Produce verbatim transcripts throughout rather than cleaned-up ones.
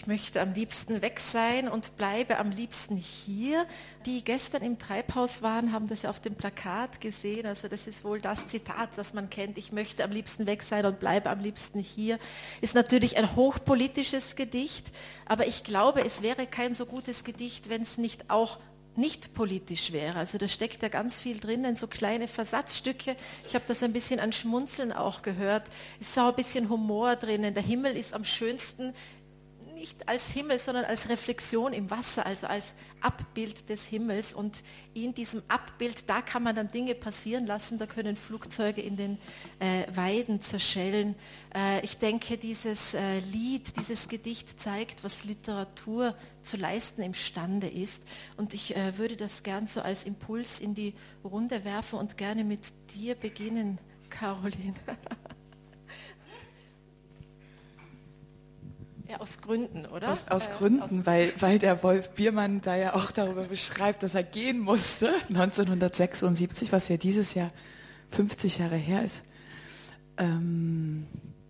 ich möchte am liebsten weg sein und bleibe am liebsten hier. Die gestern im Treibhaus waren, haben das ja auf dem Plakat gesehen. Also das ist wohl das Zitat, das man kennt. Ich möchte am liebsten weg sein und bleibe am liebsten hier. Ist natürlich ein hochpolitisches Gedicht, aber ich glaube, es wäre kein so gutes Gedicht, wenn es nicht auch nicht politisch wäre. Also da steckt ja ganz viel drin, in so kleine Versatzstücke. Ich habe das ein bisschen an Schmunzeln auch gehört. Es ist auch ein bisschen Humor drinnen. Der Himmel ist am schönsten, nicht als Himmel, sondern als Reflexion im Wasser, also als Abbild des Himmels. Und in diesem Abbild, da kann man dann Dinge passieren lassen, da können Flugzeuge in den äh, Weiden zerschellen. Äh, ich denke, dieses äh, Lied, dieses Gedicht zeigt, was Literatur zu leisten imstande ist. Und ich äh, würde das gern so als Impuls in die Runde werfen und gerne mit dir beginnen, Caroline. Ja, aus Gründen, oder? Aus, aus äh, Gründen, aus weil, weil der Wolf Biermann da ja auch darüber beschreibt, dass er gehen musste, neunzehnhundertsechsundsiebzig, was ja dieses Jahr fünfzig Jahre her ist. Ähm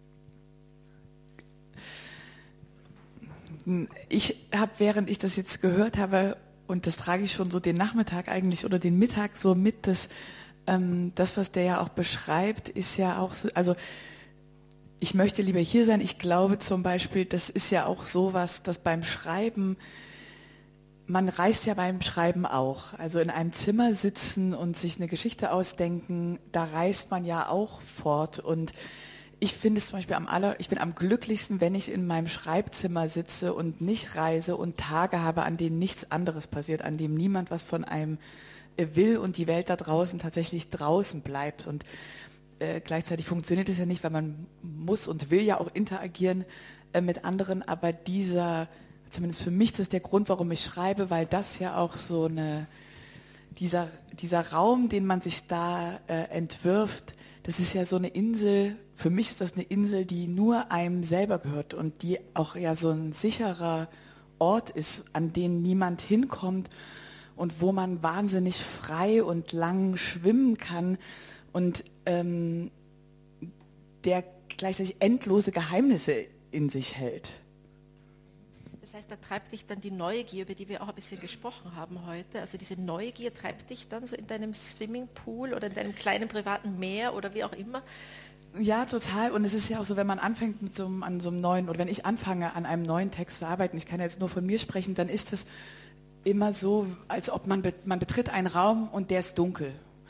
ich habe, während ich das jetzt gehört habe, und das trage ich schon so den Nachmittag eigentlich oder den Mittag so mit, dass ähm, das, was der ja auch beschreibt, ist ja auch so, also ich möchte lieber hier sein. Ich glaube zum Beispiel, das ist ja auch sowas, dass beim Schreiben, man reist ja beim Schreiben auch. Also in einem Zimmer sitzen und sich eine Geschichte ausdenken, da reist man ja auch fort. Und ich finde es zum Beispiel am aller, ich bin am glücklichsten, wenn ich in meinem Schreibzimmer sitze und nicht reise und Tage habe, an denen nichts anderes passiert, an dem niemand was von einem will und die Welt da draußen tatsächlich draußen bleibt. Und Äh, gleichzeitig funktioniert es ja nicht, weil man muss und will ja auch interagieren äh, mit anderen, aber dieser, zumindest für mich, das ist der Grund, warum ich schreibe, weil das ja auch so eine, dieser, dieser Raum, den man sich da äh, entwirft, das ist ja so eine Insel, für mich ist das eine Insel, die nur einem selber gehört und die auch ja so ein sicherer Ort ist, an den niemand hinkommt und wo man wahnsinnig frei und lang schwimmen kann. Und ähm, der gleichzeitig endlose Geheimnisse in sich hält. Das heißt, da treibt dich dann die Neugier, über die wir auch ein bisschen gesprochen haben heute. Also diese Neugier treibt dich dann so in deinem Swimmingpool oder in deinem kleinen privaten Meer oder wie auch immer. Ja, total. Und es ist ja auch so, wenn man anfängt mit so einem, an so einem neuen, oder wenn ich anfange, an einem neuen Text zu arbeiten, ich kann jetzt nur von mir sprechen, dann ist es immer so, als ob man, man betritt einen Raum und der ist dunkel.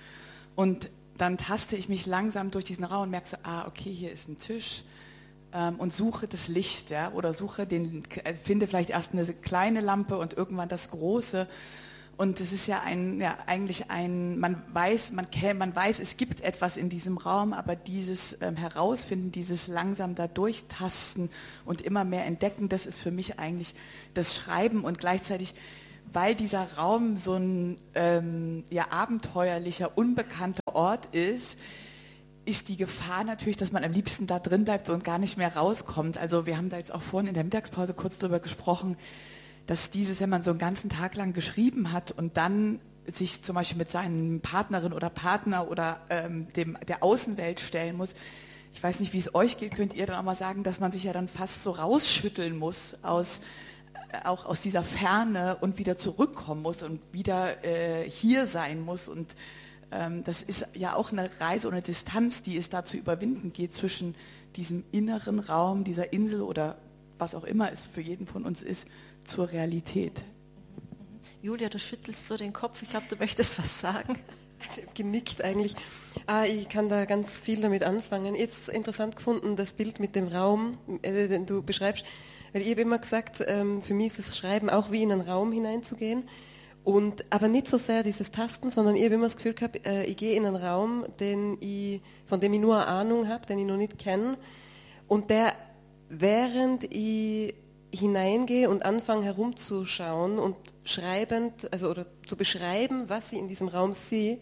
Und dann taste ich mich langsam durch diesen Raum und merke so, ah, okay, hier ist ein Tisch ähm, und suche das Licht, ja, oder suche den, finde vielleicht erst eine kleine Lampe und irgendwann das große. Und es ist ja ein, ja, eigentlich ein, man weiß, man kennt, man weiß, es gibt etwas in diesem Raum, aber dieses ähm, Herausfinden, dieses langsam da durchtasten und immer mehr entdecken, das ist für mich eigentlich das Schreiben und gleichzeitig, weil dieser Raum so ein ähm, ja, abenteuerlicher, unbekannter Ort ist, ist die Gefahr natürlich, dass man am liebsten da drin bleibt und gar nicht mehr rauskommt. Also wir haben da jetzt auch vorhin in der Mittagspause kurz drüber gesprochen, dass dieses, wenn man so einen ganzen Tag lang geschrieben hat und dann sich zum Beispiel mit seinen Partnerin oder Partner oder ähm, dem, der Außenwelt stellen muss, ich weiß nicht, wie es euch geht, könnt ihr dann auch mal sagen, dass man sich ja dann fast so rausschütteln muss aus auch aus dieser Ferne und wieder zurückkommen muss und wieder äh, hier sein muss. Und ähm, das ist ja auch eine Reise und eine Distanz, die es da zu überwinden geht zwischen diesem inneren Raum, dieser Insel oder was auch immer es für jeden von uns ist, zur Realität. Julia, du schüttelst so den Kopf. Ich glaube, du möchtest was sagen. Ich habe genickt eigentlich. Ah, ich kann da ganz viel damit anfangen. Ich habe es interessant gefunden, das Bild mit dem Raum, äh, den du beschreibst. Weil ich habe immer gesagt, ähm, für mich ist das Schreiben auch wie in einen Raum hineinzugehen. Und, aber nicht so sehr dieses Tasten, sondern ich habe immer das Gefühl gehabt, äh, ich gehe in einen Raum, den ich, von dem ich nur eine Ahnung habe, den ich noch nicht kenne. Und der, während ich hineingehe und anfange herumzuschauen und schreibend, also oder zu beschreiben, was ich in diesem Raum sehe,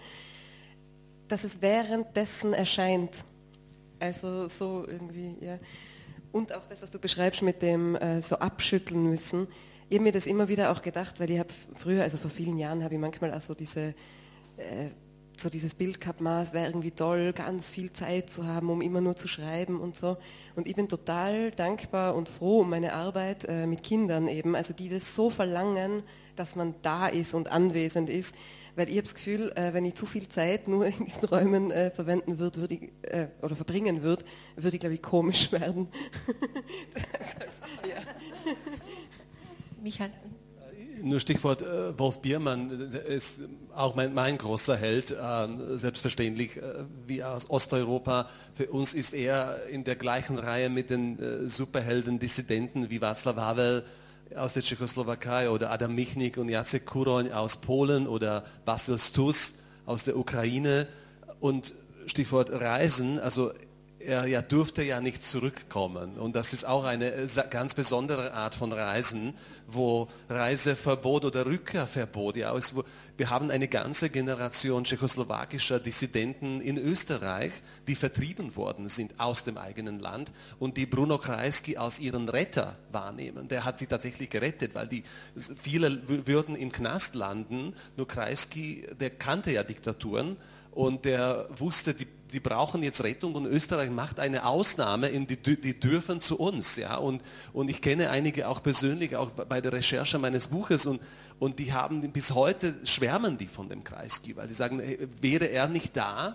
dass es währenddessen erscheint. Also so irgendwie, ja. Und auch das, was du beschreibst mit dem äh, so abschütteln müssen. Ich habe mir das immer wieder auch gedacht, weil ich habe früher, also vor vielen Jahren, habe ich manchmal auch so diese äh, so dieses Bild gehabt, man, es wäre irgendwie toll, ganz viel Zeit zu haben, um immer nur zu schreiben und so. Und ich bin total dankbar und froh um meine Arbeit äh, mit Kindern eben, also die das so verlangen, dass man da ist und anwesend ist. Weil ich habe das Gefühl, äh, wenn ich zu viel Zeit nur in diesen Räumen äh, verwenden würde, würde ich, äh, oder verbringen würde, würde ich, glaube ich, komisch werden. Ja. Michael? Nur Stichwort äh, Wolf Biermann ist auch mein, mein großer Held, äh, selbstverständlich äh, wie aus Osteuropa. Für uns ist er in der gleichen Reihe mit den äh, Superhelden, Dissidenten wie Václav Havel aus der Tschechoslowakei oder Adam Michnik und Jacek Kuroń aus Polen oder Vasil Stus aus der Ukraine. Und Stichwort Reisen, also er ja, durfte ja nicht zurückkommen. Und das ist auch eine ganz besondere Art von Reisen, wo Reiseverbot oder Rückkehrverbot, ja, ist, wo, wir haben eine ganze Generation tschechoslowakischer Dissidenten in Österreich, die vertrieben worden sind aus dem eigenen Land und die Bruno Kreisky als ihren Retter wahrnehmen. Der hat sie tatsächlich gerettet, weil die, viele würden im Knast landen, nur Kreisky, der kannte ja Diktaturen und der wusste, die die brauchen jetzt Rettung und Österreich macht eine Ausnahme, in die, die dürfen zu uns. Ja? Und, und ich kenne einige auch persönlich, auch bei der Recherche meines Buches und, und die haben bis heute, schwärmen die von dem Kreisky, weil die sagen, hey, wäre er nicht da,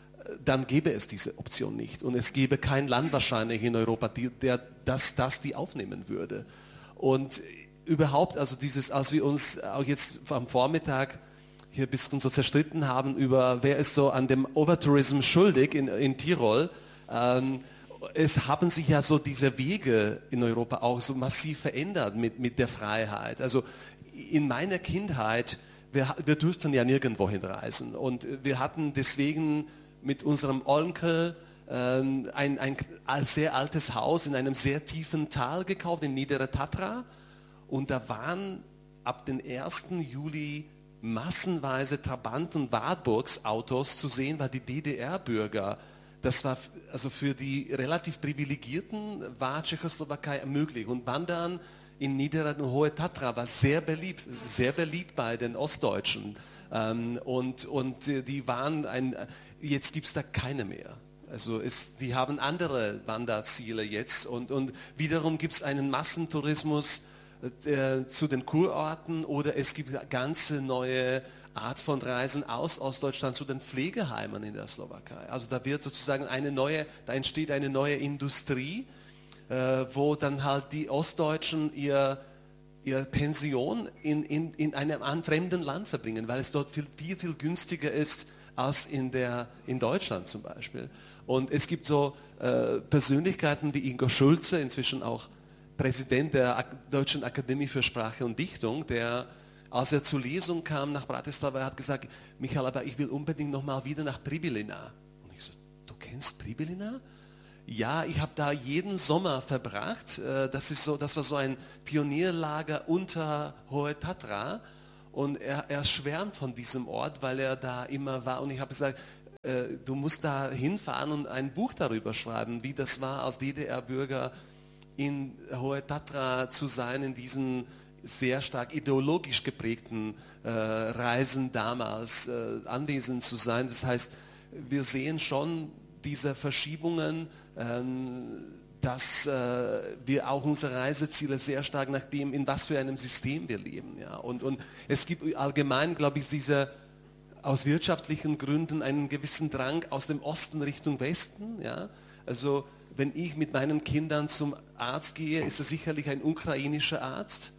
dann gäbe es diese Option nicht. Und es gäbe kein Land wahrscheinlich in Europa, die, der das, das die aufnehmen würde. Und überhaupt, also dieses, als wir uns auch jetzt am Vormittag hier ein bisschen so zerstritten haben über, wer ist so an dem Overtourism schuldig in, in Tirol. Ähm, es haben sich ja so diese Wege in Europa auch so massiv verändert mit, mit der Freiheit. Also in meiner Kindheit, wir, wir durften ja nirgendwo hinreisen und wir hatten deswegen mit unserem Onkel ähm, ein, ein, ein sehr altes Haus in einem sehr tiefen Tal gekauft, in Niedere Tatra, und da waren ab dem ersten Juli massenweise Trabant- und Wartburgs-Autos zu sehen, weil die D D R-Bürger, das war also für die relativ Privilegierten, war Tschechoslowakei möglich. Und Wandern in Niedere und Hohe Tatra war sehr beliebt, sehr beliebt bei den Ostdeutschen. Ähm, und, und die waren ein, jetzt gibt es da keine mehr. Also es, die haben andere Wanderziele jetzt und, und wiederum gibt es einen Massentourismus Äh, zu den Kurorten oder es gibt eine ganze neue Art von Reisen aus Ostdeutschland zu den Pflegeheimen in der Slowakei. Also da wird sozusagen eine neue, da entsteht eine neue Industrie, äh, wo dann halt die Ostdeutschen ihr, ihre Pension in, in, in einem fremden Land verbringen, weil es dort viel, viel, viel günstiger ist als in, der, in Deutschland zum Beispiel. Und es gibt so äh, Persönlichkeiten wie Ingo Schulze, inzwischen auch Präsident der Deutschen Akademie für Sprache und Dichtung, der, als er zur Lesung kam nach Bratislava, hat gesagt, Michael, aber ich will unbedingt noch mal wieder nach Pribilina. Und ich so, du kennst Pribilina? Ja, ich habe da jeden Sommer verbracht. Das ist so, das war so ein Pionierlager unter Hohe Tatra. Und er, er schwärmt von diesem Ort, weil er da immer war. Und ich habe gesagt, äh, du musst da hinfahren und ein Buch darüber schreiben, wie das war als D D R-Bürger in Hohe Tatra zu sein, in diesen sehr stark ideologisch geprägten äh, Reisen damals äh, anwesend zu sein. Das heißt, wir sehen schon diese Verschiebungen, ähm, dass äh, wir auch unsere Reiseziele sehr stark nach dem, in was für einem System wir leben. Ja. Und, und es gibt allgemein, glaube ich, diese aus wirtschaftlichen Gründen einen gewissen Drang aus dem Osten Richtung Westen. Ja. Also wenn ich mit meinen Kindern zum Arzt gehe, ist es sicherlich ein ukrainischer Arzt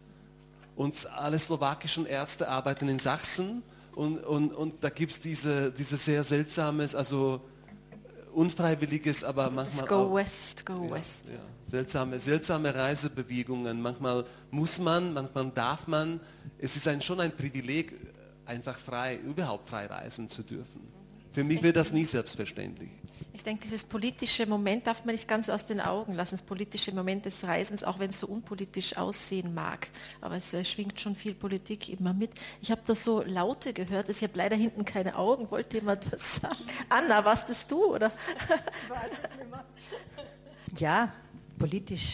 und alle slowakischen Ärzte arbeiten in Sachsen und, und, und da gibt es diese, diese sehr seltsames, also unfreiwilliges, aber das manchmal go auch, west, go ja, west. Ja, seltsame, seltsame Reisebewegungen. Manchmal muss man, manchmal darf man. Es ist ein, schon ein Privileg, einfach frei, überhaupt frei reisen zu dürfen. Für mich wird das nie selbstverständlich. Ich denke, dieses politische Moment darf man nicht ganz aus den Augen lassen, das politische Moment des Reisens, auch wenn es so unpolitisch aussehen mag. Aber es äh, schwingt schon viel Politik immer mit. Ich habe da so Laute gehört, ich habe leider hinten keine Augen. Wollte jemand das sagen? Anna, warst das du, oder? Ja, politisch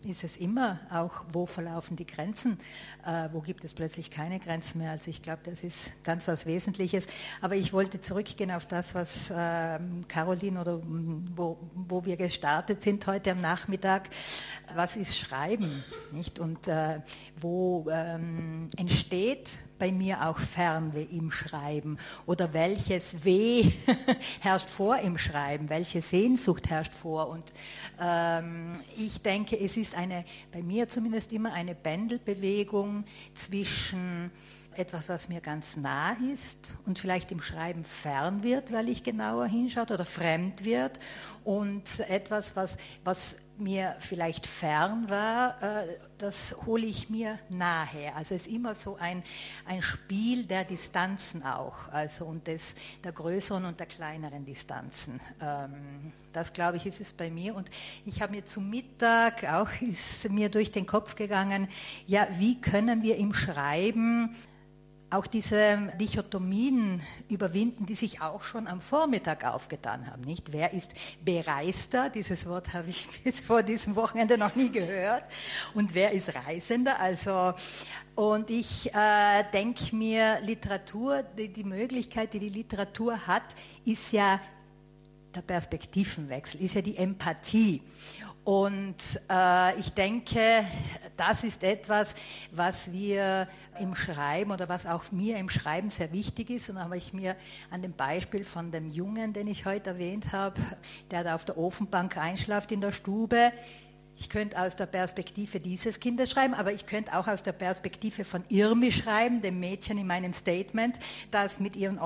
ist es immer auch, wo verlaufen die Grenzen, äh, wo gibt es plötzlich keine Grenzen mehr. Also ich glaube, das ist ganz was Wesentliches. Aber ich wollte zurückgehen auf das, was äh, Caroline oder wo, wo wir gestartet sind heute am Nachmittag. Was ist Schreiben? Nicht? Und äh, wo ähm, entsteht bei mir auch Fernweh im Schreiben oder welches Weh herrscht vor im Schreiben, welche Sehnsucht herrscht vor. Und ähm, ich denke, es ist eine, bei mir zumindest immer eine Pendelbewegung zwischen etwas, was mir ganz nah ist und vielleicht im Schreiben fern wird, weil ich genauer hinschaue oder fremd wird, und etwas, was, was mir vielleicht fern war, äh, das hole ich mir nahe. Also es ist immer so ein, ein Spiel der Distanzen auch, also und des, der größeren und der kleineren Distanzen. Ähm, das, glaube ich, ist es bei mir. Und ich habe mir zum Mittag auch, ist mir durch den Kopf gegangen, ja, wie können wir im Schreiben auch diese Dichotomien überwinden, die sich auch schon am Vormittag aufgetan haben. Nicht? Wer ist Bereister? Dieses Wort habe ich bis vor diesem Wochenende noch nie gehört. Und wer ist Reisender? Also, und ich äh, denke mir, Literatur, die, die Möglichkeit, die die Literatur hat, ist ja der Perspektivenwechsel, ist ja die Empathie. Und äh, ich denke, das ist etwas, was wir im Schreiben oder was auch mir im Schreiben sehr wichtig ist. Und da habe ich mir an dem Beispiel von dem Jungen, den ich heute erwähnt habe, der da auf der Ofenbank einschläft in der Stube. Ich könnte aus der Perspektive dieses Kindes schreiben, aber ich könnte auch aus der Perspektive von Irmi schreiben, dem Mädchen in meinem Statement, das mit ihren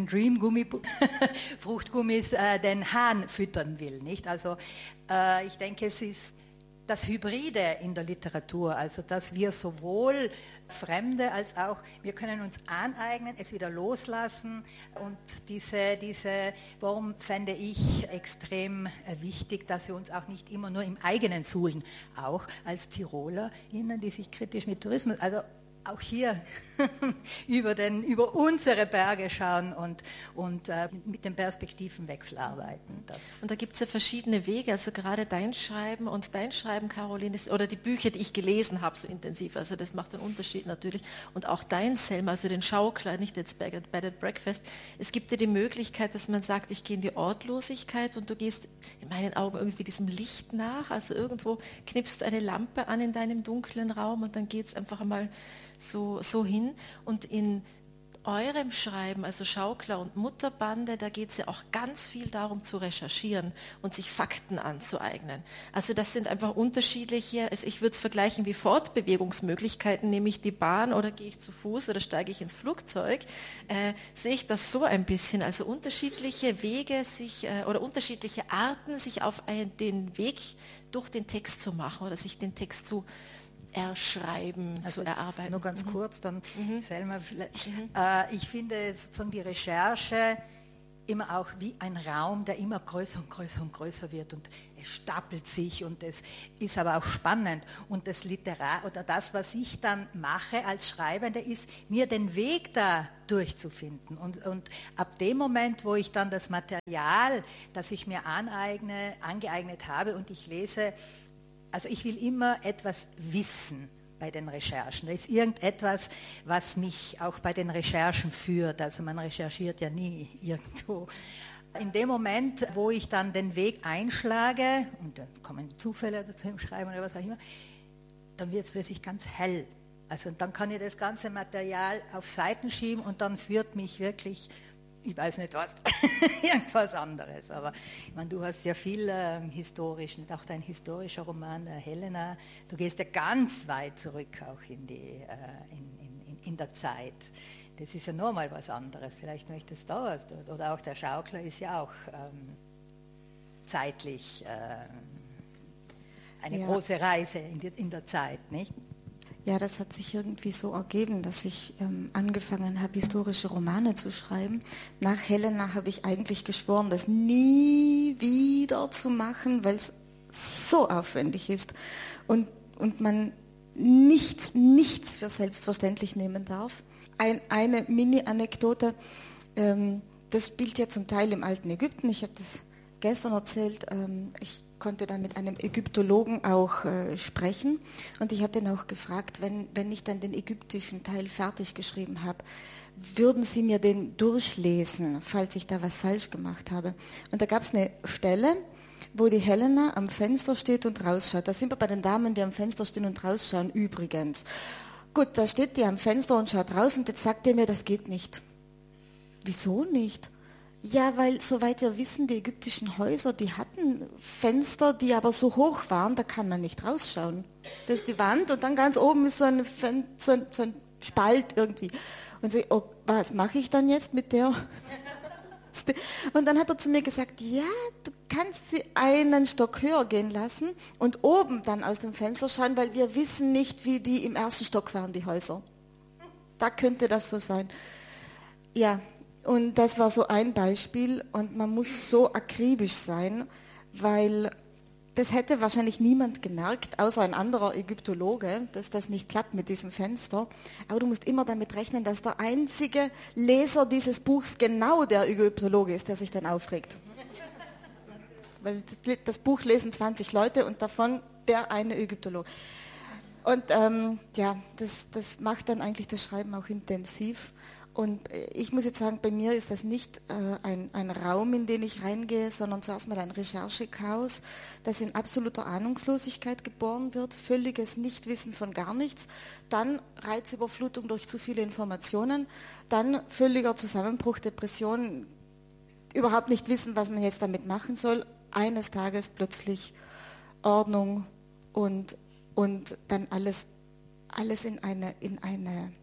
All-You-Can-Dream-Fruchtgummis äh, den Hahn füttern will. Nicht? Also äh, ich denke, es ist das Hybride in der Literatur, also dass wir sowohl Fremde als auch, wir können uns aneignen, es wieder loslassen, und diese, diese Form fände ich extrem wichtig, dass wir uns auch nicht immer nur im eigenen suhlen, auch als TirolerInnen, die sich kritisch mit Tourismus, also auch hier über, den, über unsere Berge schauen und, und äh, mit dem Perspektivenwechsel arbeiten. Das und da gibt es ja verschiedene Wege, also gerade dein Schreiben und dein Schreiben, Caroline, ist, oder die Bücher, die ich gelesen habe, so intensiv, also das macht einen Unterschied natürlich, und auch dein, Selma, also den Schaukler, nicht jetzt Bed and Breakfast. Es gibt ja die Möglichkeit, dass man sagt, ich gehe in die Ortlosigkeit und du gehst in meinen Augen irgendwie diesem Licht nach, also irgendwo knipst du eine Lampe an in deinem dunklen Raum und dann geht es einfach einmal so, so hin. Und in eurem Schreiben, also Schaukler und Mutterbande, da geht es ja auch ganz viel darum zu recherchieren und sich Fakten anzueignen. Also das sind einfach unterschiedliche, also ich würde es vergleichen wie Fortbewegungsmöglichkeiten, nehme ich die Bahn oder gehe ich zu Fuß oder steige ich ins Flugzeug, äh, sehe ich das so ein bisschen, also unterschiedliche Wege sich äh, oder unterschiedliche Arten, sich auf ein, den Weg durch den Text zu machen oder sich den Text zu erschreiben, also zu erarbeiten. Nur ganz mhm. kurz, dann mhm. Selma, mhm. äh, ich finde sozusagen die Recherche immer auch wie ein Raum, der immer größer und größer und größer wird, und es stapelt sich, und es ist aber auch spannend, und das Literar oder das, was ich dann mache als Schreibende, ist, mir den Weg da durchzufinden, und, und ab dem Moment, wo ich dann das Material, das ich mir aneigne, angeeignet habe, und ich lese, also ich will immer etwas wissen bei den Recherchen. Da ist irgendetwas, was mich auch bei den Recherchen führt. Also man recherchiert ja nie irgendwo. In dem Moment, wo ich dann den Weg einschlage, und dann kommen Zufälle dazu im Schreiben oder was auch immer, dann wird es plötzlich ganz hell. Also dann kann ich das ganze Material auf Seiten schieben und dann führt mich wirklich, ich weiß nicht was, irgendwas anderes. Aber ich meine, du hast ja viel äh, historisch, auch dein historischer Roman, äh, Helena, du gehst ja ganz weit zurück auch in, die, äh, in, in, in der Zeit. Das ist ja nochmal was anderes. Vielleicht möchtest du was. Oder auch der Schaukler ist ja auch ähm, zeitlich äh, eine ja. große Reise in, die, in der Zeit, nicht? Ja, das hat sich irgendwie so ergeben, dass ich ähm, angefangen habe, historische Romane zu schreiben. Nach Helena habe ich eigentlich geschworen, das nie wieder zu machen, weil es so aufwendig ist und, und man nichts, nichts für selbstverständlich nehmen darf. Ein, eine Mini-Anekdote, ähm, das spielt ja zum Teil im alten Ägypten. Ich habe das gestern erzählt. Ähm, ich konnte dann mit einem Ägyptologen auch äh, sprechen und ich habe den auch gefragt, wenn, wenn ich dann den ägyptischen Teil fertig geschrieben habe, würden Sie mir den durchlesen, falls ich da was falsch gemacht habe. Und da gab es eine Stelle, wo die Helena am Fenster steht und rausschaut. Da sind wir bei den Damen, die am Fenster stehen und rausschauen, übrigens. Gut, da steht die am Fenster und schaut raus und jetzt sagt er mir, das geht nicht. Wieso nicht? Ja, weil, soweit wir wissen, die ägyptischen Häuser, die hatten Fenster, die aber so hoch waren, da kann man nicht rausschauen. Das ist die Wand und dann ganz oben ist so ein, Fen- so ein, so ein Spalt irgendwie. Und sie, oh, was mache ich dann jetzt mit der? Und dann hat er zu mir gesagt, ja, du kannst sie einen Stock höher gehen lassen und oben dann aus dem Fenster schauen, weil wir wissen nicht, wie die im ersten Stock waren, die Häuser. Da könnte das so sein. Ja, und das war so ein Beispiel und man muss so akribisch sein, weil das hätte wahrscheinlich niemand gemerkt, außer ein anderer Ägyptologe, dass das nicht klappt mit diesem Fenster. Aber du musst immer damit rechnen, dass der einzige Leser dieses Buchs genau der Ägyptologe ist, der sich dann aufregt. Weil das Buch lesen zwanzig Leute und davon der eine Ägyptologe. Und ähm, ja, das, das macht dann eigentlich das Schreiben auch intensiv. Und ich muss jetzt sagen, bei mir ist das nicht äh, ein, ein Raum, in den ich reingehe, sondern zuerst mal ein Recherchechaos, das in absoluter Ahnungslosigkeit geboren wird, völliges Nichtwissen von gar nichts, dann Reizüberflutung durch zu viele Informationen, dann völliger Zusammenbruch, Depression, überhaupt nicht wissen, was man jetzt damit machen soll, eines Tages plötzlich Ordnung und, und dann alles, alles in eine, in eine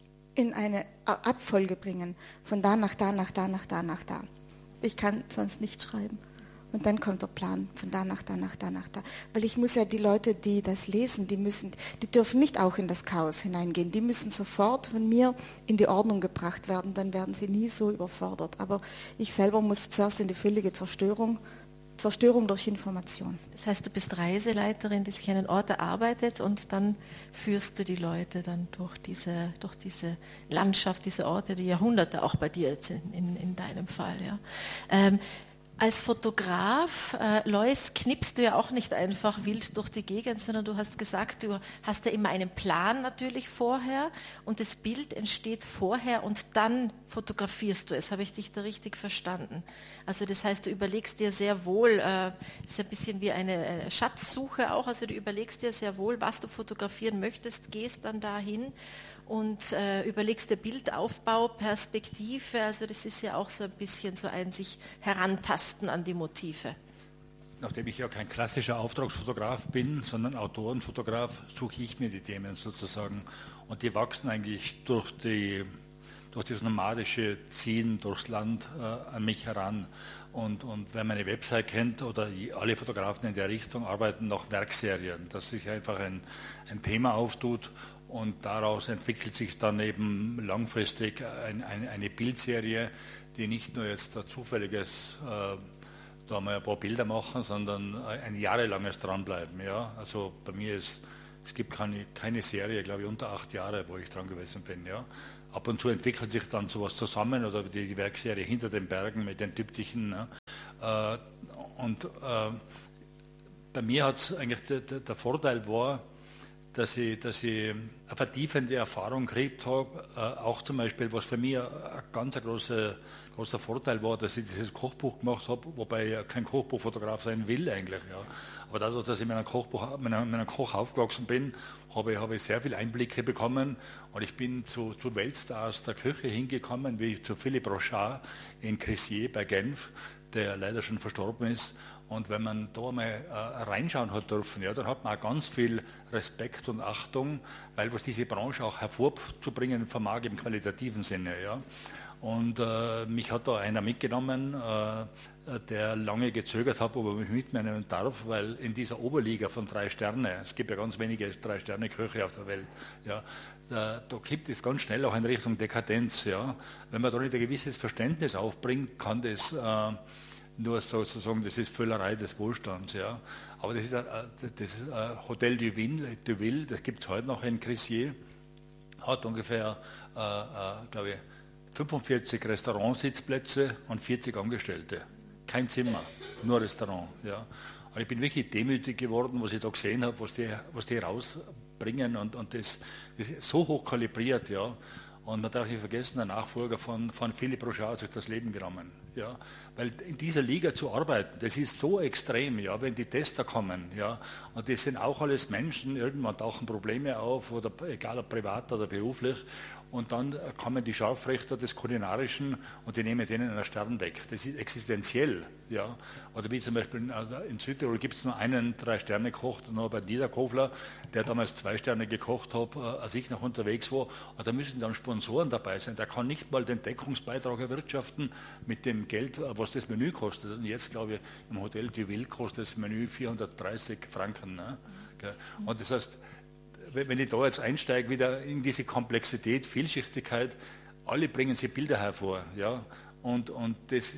in eine Abfolge bringen, von da nach da, nach da, nach da, nach da. Ich kann sonst nicht schreiben. Und dann kommt der Plan, von da nach da, nach da, nach da. Weil ich muss ja die Leute, die das lesen, die müssen, die dürfen nicht auch in das Chaos hineingehen. Die müssen sofort von mir in die Ordnung gebracht werden, dann werden sie nie so überfordert. Aber ich selber muss zuerst in die völlige Zerstörung, Zerstörung durch Information. Das heißt, du bist Reiseleiterin, die sich an einen Ort erarbeitet und dann führst du die Leute dann durch diese, durch diese Landschaft, diese Orte, die Jahrhunderte auch bei dir jetzt in, in, in deinem Fall. Ja. Ähm, Als Fotograf, äh, Lois, knippst du ja auch nicht einfach wild durch die Gegend, sondern du hast gesagt, du hast ja immer einen Plan natürlich vorher und das Bild entsteht vorher und dann fotografierst du es. Habe ich dich da richtig verstanden? Also das heißt, du überlegst dir sehr wohl, äh, ist ein bisschen wie eine äh, Schatzsuche auch, also du überlegst dir sehr wohl, was du fotografieren möchtest, gehst dann dahin und äh, überlegst dir Bildaufbau, Perspektive, also das ist ja auch so ein bisschen so ein sich herantasten an die Motive. Nachdem ich ja kein klassischer Auftragsfotograf bin, sondern Autorenfotograf, suche ich mir die Themen sozusagen und die wachsen eigentlich durch, die, durch das nomadische Ziehen durchs Land äh, an mich heran. Und, und wer meine Website kennt oder alle Fotografen in der Richtung arbeiten nach Werkserien, dass sich einfach ein, ein Thema auftut. Und daraus entwickelt sich dann eben langfristig ein, ein, eine Bildserie, die nicht nur jetzt ein zufälliges, äh, da mal ein paar Bilder machen, sondern ein jahrelanges Dranbleiben. Ja? Also bei mir ist, es gibt keine, keine Serie, glaube ich, unter acht Jahre, wo ich dran gewesen bin. Ja? Ab und zu entwickelt sich dann sowas zusammen oder die, die Werkserie Hinter den Bergen mit den Typtischen. Ne? Äh, und äh, bei mir hat es eigentlich der, der, der Vorteil war, dass ich, dass ich eine vertiefende Erfahrung gekriegt habe, äh, auch zum Beispiel, was für mich ein, ein ganz großer, großer Vorteil war, dass ich dieses Kochbuch gemacht habe, wobei ich ja kein Kochbuchfotograf sein will eigentlich. Ja. Aber dadurch, dass ich mit einem, Kochbuch, mit einem, mit einem Koch aufgewachsen bin, habe ich, habe ich sehr viele Einblicke bekommen und ich bin zu, zu Weltstars der Küche hingekommen, wie zu Philippe Rochard in Crissier bei Genf, der leider schon verstorben ist. Und wenn man da mal äh, reinschauen hat dürfen, ja, dann hat man auch ganz viel Respekt und Achtung, weil was diese Branche auch hervorzubringen vermag im qualitativen Sinne. Ja. Und äh, mich hat da einer mitgenommen, äh, der lange gezögert hat, ob er mich mitnehmen darf, weil in dieser Oberliga von drei Sterne, es gibt ja ganz wenige Drei-Sterne-Köche auf der Welt, ja, da, da gibt es ganz schnell auch in Richtung Dekadenz. Ja. Wenn man da nicht ein gewisses Verständnis aufbringt, kann das... Äh, nur sozusagen, das ist Völlerei des Wohlstands. Ja. Aber das ist ein, das ist ein Hotel du Ville, du Ville, das gibt es heute noch in Crissier, hat ungefähr, äh, äh, glaube ich, fünfundvierzig Restaurantssitzplätze und vierzig Angestellte. Kein Zimmer, nur Restaurant. Ja. Aber ich bin wirklich demütig geworden, was ich da gesehen habe, was die, was die rausbringen und, und das, das ist so hoch kalibriert, ja. Und man darf nicht vergessen, der Nachfolger von, von Philippe Rochard hat sich das Leben genommen. Ja. Weil in dieser Liga zu arbeiten, das ist so extrem, ja, wenn die Tester kommen. Ja. Und das sind auch alles Menschen, irgendwann tauchen Probleme auf, oder, egal ob privat oder beruflich. Und dann kommen die Scharfrichter des Kulinarischen und die nehmen denen einen Stern weg. Das ist existenziell. Ja. Oder wie zum Beispiel in, also in Südtirol gibt es nur einen Drei-Sterne-Koch, noch bei Niederkofler, der damals zwei Sterne gekocht hat, als ich noch unterwegs war. Und da müssen dann Sponsoren dabei sein. Der kann nicht mal den Deckungsbeitrag erwirtschaften mit dem Geld, was das Menü kostet. Und jetzt, glaube ich, im Hotel Duville kostet das Menü vierhundertdreißig Franken. Ne? Und das heißt, wenn ich da jetzt einsteige, wieder in diese Komplexität, Vielschichtigkeit, alle bringen sie Bilder hervor. Ja? Und, und das,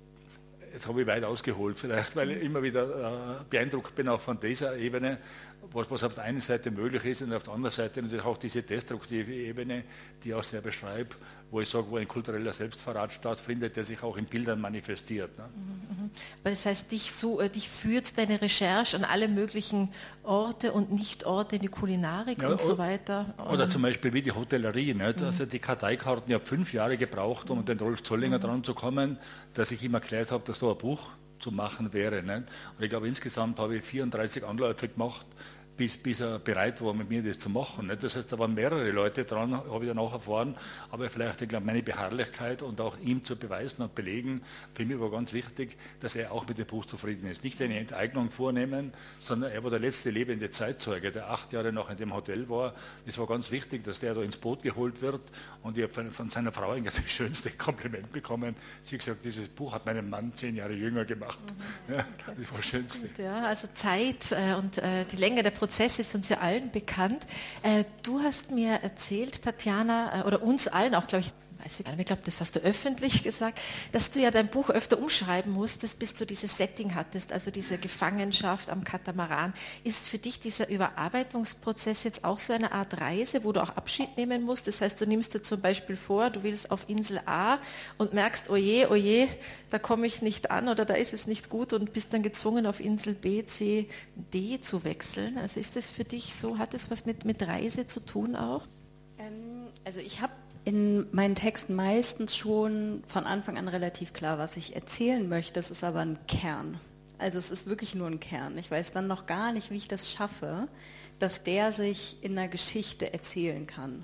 jetzt habe ich weit ausgeholt vielleicht, weil ich immer wieder äh, beeindruckt bin auch von dieser Ebene, was, was auf der einen Seite möglich ist und auf der anderen Seite natürlich auch diese destruktive Ebene, die ich auch sehr beschreibe, wo ich sage, wo ein kultureller Selbstverrat stattfindet, der sich auch in Bildern manifestiert. Ne? Mhm. Weil das heißt, dich, so, dich führt deine Recherche an alle möglichen Orte und Nicht-Orte, in die Kulinarik ja, und so weiter. Oder zum Beispiel wie die Hotellerie. Nicht? Mhm. Also die Karteikarten, ich habe fünf Jahre gebraucht, um mhm. den Rolf Zollinger mhm. dran zu kommen, dass ich ihm erklärt habe, dass da ein Buch zu machen wäre. Nicht? Und ich glaube, insgesamt habe ich vierunddreißig Anläufe gemacht, bis, bis er bereit war, mit mir das zu machen. Nicht? Das heißt, da waren mehrere Leute dran, habe ich dann auch erfahren, aber vielleicht, ich glaube, meine Beharrlichkeit und auch ihm zu beweisen und belegen, für mich war ganz wichtig, dass er auch mit dem Buch zufrieden ist. Nicht eine Enteignung vornehmen, sondern er war der letzte lebende Zeitzeuge, der acht Jahre noch in dem Hotel war. Es war ganz wichtig, dass der da ins Boot geholt wird und ich habe von, von seiner Frau ein das schönste Kompliment bekommen. Sie hat gesagt, dieses Buch hat meinen Mann zehn Jahre jünger gemacht. Mhm. Ja, das war das Schönste. Gut, ja, also Zeit äh, und äh, die Länge der Prozesse ist uns ja allen bekannt. Äh, du hast mir erzählt, Tatjana, äh, oder uns allen auch, glaube ich, weiß ich gar nicht, ich glaube, das hast du öffentlich gesagt, dass du ja dein Buch öfter umschreiben musstest, bis du dieses Setting hattest, also diese Gefangenschaft am Katamaran. Ist für dich dieser Überarbeitungsprozess jetzt auch so eine Art Reise, wo du auch Abschied nehmen musst? Das heißt, du nimmst dir zum Beispiel vor, du willst auf Insel A und merkst, oje, oje, da komme ich nicht an oder da ist es nicht gut und bist dann gezwungen, auf Insel B, C, D zu wechseln. Also ist das für dich so, hat das was mit, mit Reise zu tun auch? Ähm, also ich habe in meinen Texten meistens schon von Anfang an relativ klar, was ich erzählen möchte. Es ist aber ein Kern. Also es ist wirklich nur ein Kern. Ich weiß dann noch gar nicht, wie ich das schaffe, dass der sich in einer Geschichte erzählen kann.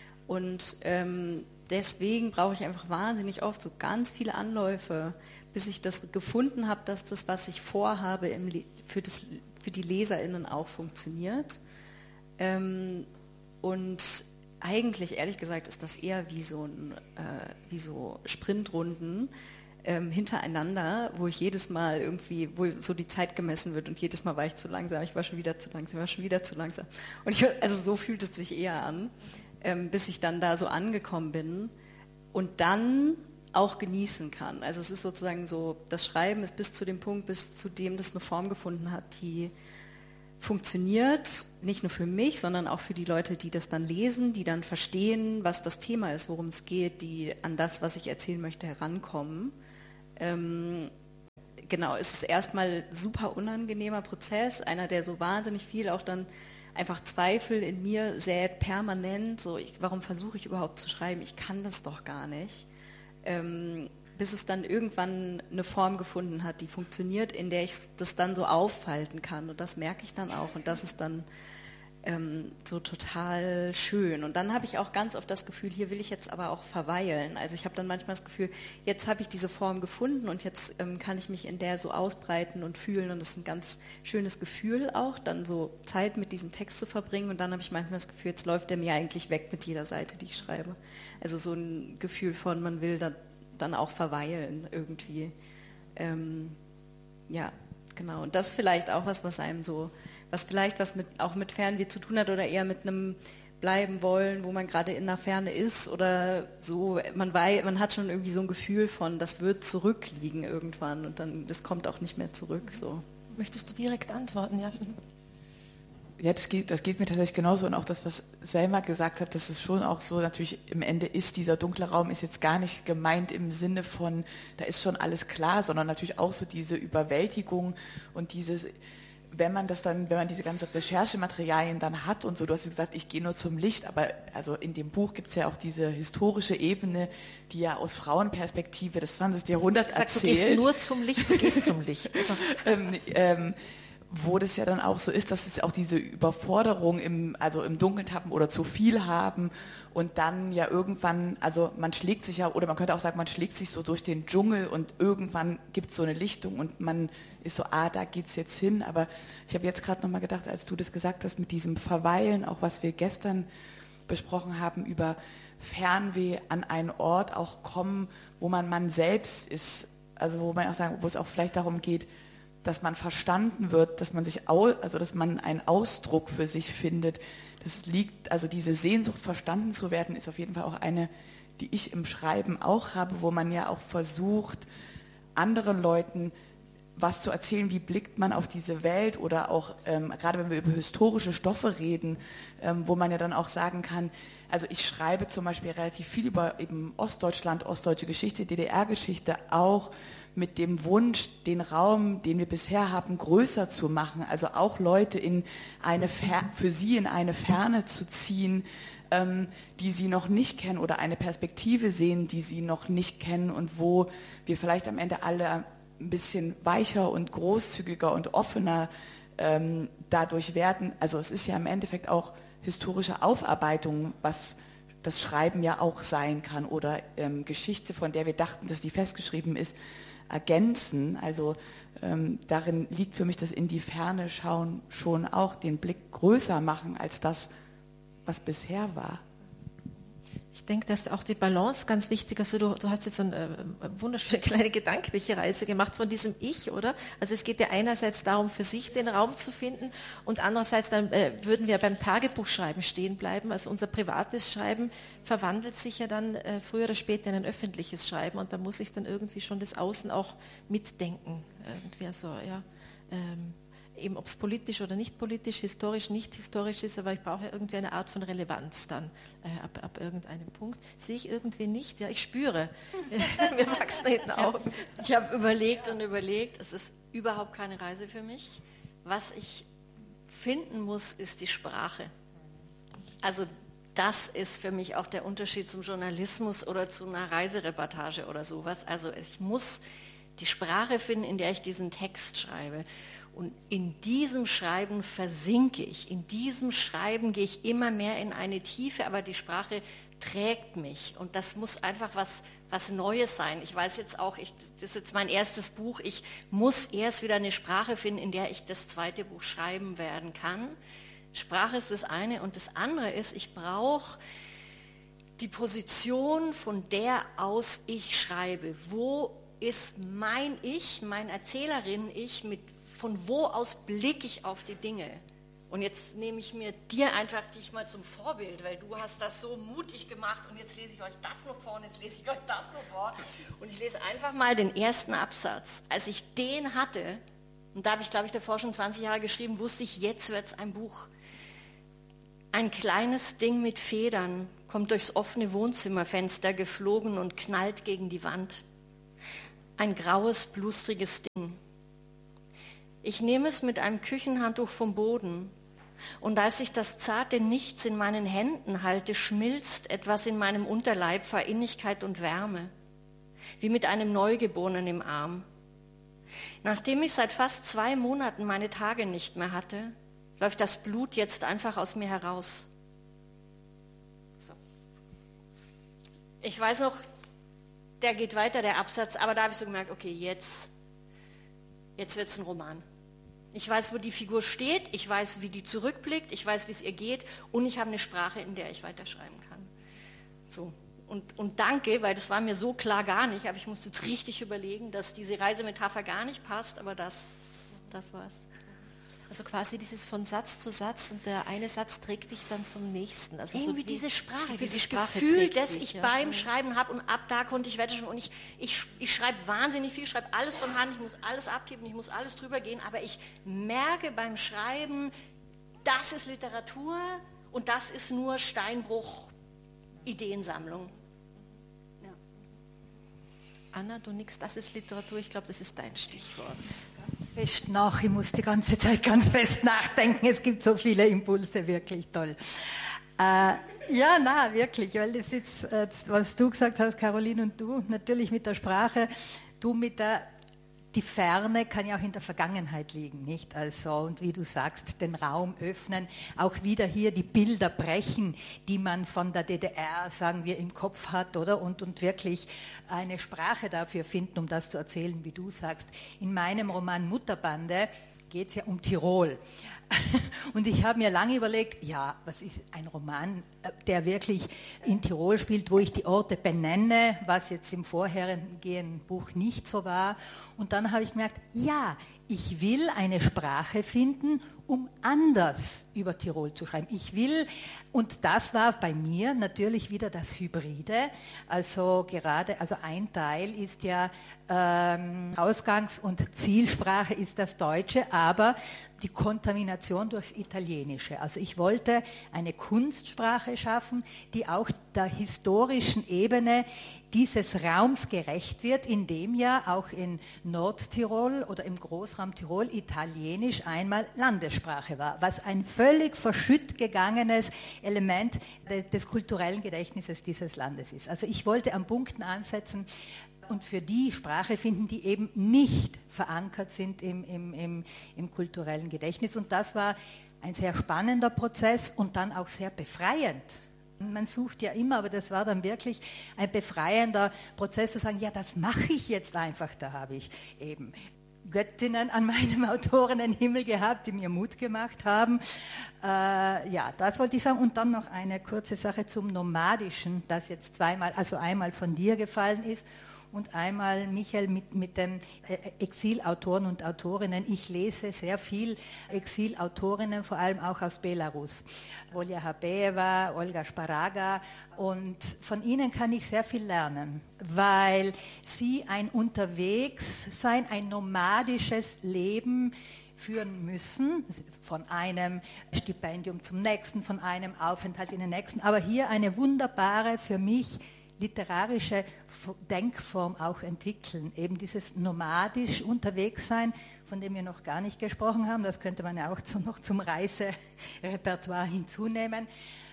Und ähm, deswegen brauche ich einfach wahnsinnig oft so ganz viele Anläufe, bis ich das gefunden habe, dass das, was ich vorhabe, im Le- für, das, für die LeserInnen auch funktioniert. Ähm, und eigentlich, ehrlich gesagt, ist das eher wie so, ein, äh, wie so Sprintrunden ähm, hintereinander, wo ich jedes Mal irgendwie, wo so die Zeit gemessen wird und jedes Mal war ich zu langsam, ich war schon wieder zu langsam, ich war schon wieder zu langsam. Und ich, also so fühlt es sich eher an, ähm, bis ich dann da so angekommen bin und dann auch genießen kann. Also es ist sozusagen so, das Schreiben ist bis zu dem Punkt, bis zu dem das eine Form gefunden hat, die funktioniert, nicht nur für mich, sondern auch für die Leute, die das dann lesen, die dann verstehen, was das Thema ist, worum es geht, die an das, was ich erzählen möchte, herankommen. Ähm, genau, es ist erstmal ein super unangenehmer Prozess, einer, der so wahnsinnig viel auch dann einfach Zweifel in mir sät, permanent, so, ich, warum versuche ich überhaupt zu schreiben, ich kann das doch gar nicht. Ähm, bis es dann irgendwann eine Form gefunden hat, die funktioniert, in der ich das dann so aufhalten kann. Und das merke ich dann auch. Und das ist dann ähm, so total schön. Und dann habe ich auch ganz oft das Gefühl, hier will ich jetzt aber auch verweilen. Also ich habe dann manchmal das Gefühl, jetzt habe ich diese Form gefunden und jetzt ähm, kann ich mich in der so ausbreiten und fühlen. Und das ist ein ganz schönes Gefühl auch, dann so Zeit mit diesem Text zu verbringen. Und dann habe ich manchmal das Gefühl, jetzt läuft der mir eigentlich weg mit jeder Seite, die ich schreibe. Also so ein Gefühl von, man will da dann auch verweilen irgendwie. Ähm, ja, genau. Und das vielleicht auch was, was einem so, was vielleicht was mit, auch mit Fernweh zu tun hat oder eher mit einem bleiben wollen, wo man gerade in der Ferne ist oder so. Man weiß, man hat schon irgendwie so ein Gefühl von, das wird zurückliegen irgendwann und dann, das kommt auch nicht mehr zurück. So. Möchtest du direkt antworten, ja? ja, das geht, das geht mir tatsächlich genauso und auch das, was Selma gesagt hat, das ist schon auch so, natürlich im Ende ist dieser dunkle Raum ist jetzt gar nicht gemeint im Sinne von, da ist schon alles klar, sondern natürlich auch so diese Überwältigung und dieses, wenn man das dann, wenn man diese ganzen Recherchematerialien dann hat und so, du hast gesagt, ich gehe nur zum Licht, aber also in dem Buch gibt es ja auch diese historische Ebene, die ja aus Frauenperspektive des zwanzigsten Jahrhunderts erzählt. Du gehst nur zum Licht, du gehst zum Licht. Also, ähm, ähm, wo das ja dann auch so ist, dass es auch diese Überforderung im, also im Dunkeln tappen oder zu viel haben und dann ja irgendwann, also man schlägt sich ja, oder man könnte auch sagen, man schlägt sich so durch den Dschungel und irgendwann gibt es so eine Lichtung und man ist so, ah, da geht's jetzt hin. Aber ich habe jetzt gerade nochmal gedacht, als du das gesagt hast, mit diesem Verweilen, auch was wir gestern besprochen haben, über Fernweh an einen Ort auch kommen, wo man man selbst ist, also wo man auch sagen, wo es auch vielleicht darum geht, dass man verstanden wird, dass man sich, au, also dass man einen Ausdruck für sich findet. Das liegt, also diese Sehnsucht, verstanden zu werden, ist auf jeden Fall auch eine, die ich im Schreiben auch habe, wo man ja auch versucht, anderen Leuten was zu erzählen, wie blickt man auf diese Welt oder auch, ähm, gerade wenn wir über historische Stoffe reden, ähm, wo man ja dann auch sagen kann, also ich schreibe zum Beispiel relativ viel über eben Ostdeutschland, ostdeutsche Geschichte, D D R-Geschichte, auch mit dem Wunsch, den Raum, den wir bisher haben, größer zu machen, also auch Leute in eine Fer- für sie in eine Ferne zu ziehen, ähm, die sie noch nicht kennen oder eine Perspektive sehen, die sie noch nicht kennen und wo wir vielleicht am Ende alle ein bisschen weicher und großzügiger und offener ähm, dadurch werden. Also es ist ja im Endeffekt auch historische Aufarbeitung, was das Schreiben ja auch sein kann oder ähm, Geschichte, von der wir dachten, dass die festgeschrieben ist, ergänzen. Also ähm, darin liegt für mich das in die Ferne schauen schon auch, den Blick größer machen als das, was bisher war. Ich denke, dass auch die Balance ganz wichtig ist. Also du, du hast jetzt so eine äh, wunderschöne kleine gedankliche Reise gemacht von diesem Ich, oder? Also es geht ja einerseits darum, für sich den Raum zu finden und andererseits dann äh, würden wir beim Tagebuchschreiben stehen bleiben. Also unser privates Schreiben verwandelt sich ja dann äh, früher oder später in ein öffentliches Schreiben und da muss ich dann irgendwie schon das Außen auch mitdenken. Irgendwie also, ja, ähm, eben ob es politisch oder nicht politisch, historisch, nicht historisch ist, aber ich brauche ja irgendwie eine Art von Relevanz dann äh, ab, ab irgendeinem Punkt. Sehe ich irgendwie nicht, ja, ich spüre, mir wachsen hinten auf. Ich habe überlegt und überlegt, es ist überhaupt keine Reise für mich. Was ich finden muss, ist die Sprache. Also das ist für mich auch der Unterschied zum Journalismus oder zu einer Reisereportage oder sowas. Also ich muss die Sprache finden, in der ich diesen Text schreibe. Und in diesem Schreiben versinke ich, in diesem Schreiben gehe ich immer mehr in eine Tiefe, aber die Sprache trägt mich und das muss einfach was, was Neues sein. Ich weiß jetzt auch, ich, das ist jetzt mein erstes Buch, ich muss erst wieder eine Sprache finden, in der ich das zweite Buch schreiben werden kann. Sprache ist das eine und das andere ist, ich brauche die Position, von der aus ich schreibe. Wo ist mein Ich, mein Erzählerin-Ich mit von wo aus blicke ich auf die Dinge? Und jetzt nehme ich mir dir einfach dich mal zum Vorbild, weil du hast das so mutig gemacht und jetzt lese ich euch das nur vor und jetzt lese ich euch das nur vor. Und ich lese einfach mal den ersten Absatz. Als ich den hatte, und da habe ich, glaube ich, davor schon zwanzig Jahre geschrieben, wusste ich, jetzt wird es ein Buch. Ein kleines Ding mit Federn kommt durchs offene Wohnzimmerfenster geflogen und knallt gegen die Wand. Ein graues, blustriges Ding. Ich nehme es mit einem Küchenhandtuch vom Boden und als ich das zarte Nichts in meinen Händen halte, schmilzt etwas in meinem Unterleib vor Innigkeit und Wärme, wie mit einem Neugeborenen im Arm. Nachdem ich seit fast zwei Monaten meine Tage nicht mehr hatte, läuft das Blut jetzt einfach aus mir heraus. So. Ich weiß noch, der geht weiter, der Absatz, aber da habe ich so gemerkt, okay, jetzt, jetzt wird es ein Roman. Ich weiß, wo die Figur steht, ich weiß, wie die zurückblickt, ich weiß, wie es ihr geht und ich habe eine Sprache, in der ich weiterschreiben kann. So. Und, und danke, weil das war mir so klar gar nicht, aber ich musste jetzt richtig überlegen, dass diese Reisemetapher gar nicht passt, aber das, das war's. Also quasi dieses von Satz zu Satz und der eine Satz trägt dich dann zum nächsten. Also irgendwie so wie, diese Sprache, diese dieses Sprache Gefühl, das dich, ich ja. beim Schreiben habe und ab da konnte ich weiterschreiben und ich, ich, ich schreibe wahnsinnig viel, ich schreibe alles von Hand, ich muss alles abtippen, ich muss alles drüber gehen, aber ich merke beim Schreiben, das ist Literatur und das ist nur Steinbruch, Ideensammlung. Ja. Anna, du nix, das ist Literatur, ich glaube, das ist dein Stichwort. Ganz fest nach, ich muss die ganze Zeit ganz fest nachdenken, es gibt so viele Impulse, wirklich toll. Äh, ja, na, wirklich, weil das jetzt, äh, was du gesagt hast, Caroline, und du, natürlich mit der Sprache, du mit der, die Ferne kann ja auch in der Vergangenheit liegen, nicht? Also, und wie du sagst, den Raum öffnen, auch wieder hier die Bilder brechen, die man von der D D R, sagen wir, im Kopf hat, oder? Und, und wirklich eine Sprache dafür finden, um das zu erzählen, wie du sagst. In meinem Roman Mutterbande geht es ja um Tirol. Und ich habe mir lange überlegt, ja, was ist ein Roman, der wirklich in Tirol spielt, wo ich die Orte benenne, was jetzt im vorhergehenden Buch nicht so war. Und dann habe ich gemerkt, ja, ich will eine Sprache finden, um anders über Tirol zu schreiben. Ich will, und das war bei mir natürlich wieder das Hybride, also gerade, also ein Teil ist ja ähm, Ausgangs- und Zielsprache ist das Deutsche, aber die Kontamination durchs Italienische. Also ich wollte eine Kunstsprache schaffen, die auch der historischen Ebene dieses Raums gerecht wird, in dem ja auch in Nordtirol oder im Großraum Tirol Italienisch einmal Landessprache war, was ein völlig verschütt gegangenes Element des kulturellen Gedächtnisses dieses Landes ist. Also ich wollte an Punkten ansetzen und für die Sprache finden, die eben nicht verankert sind im, im, im, im kulturellen Gedächtnis. Und das war ein sehr spannender Prozess und dann auch sehr befreiend. Man sucht ja immer, aber das war dann wirklich ein befreiender Prozess zu sagen, ja, das mache ich jetzt einfach, da habe ich eben Göttinnen an meinem Autorinnenhimmel gehabt, die mir Mut gemacht haben. Äh, ja, das wollte ich sagen. Und dann noch eine kurze Sache zum Nomadischen, das jetzt zweimal, also einmal von dir gefallen ist und einmal, Michael, mit, mit den Exilautoren und Autorinnen. Ich lese sehr viel Exilautorinnen, vor allem auch aus Belarus. Olja Habeeva, Olga Sparaga, und von ihnen kann ich sehr viel lernen, weil sie ein Unterwegssein, ein nomadisches Leben führen müssen, von einem Stipendium zum nächsten, von einem Aufenthalt in den nächsten, aber hier eine wunderbare, für mich literarische Denkform auch entwickeln, eben dieses nomadisch unterwegs sein, von dem wir noch gar nicht gesprochen haben, das könnte man ja auch zu, noch zum Reiserepertoire hinzunehmen,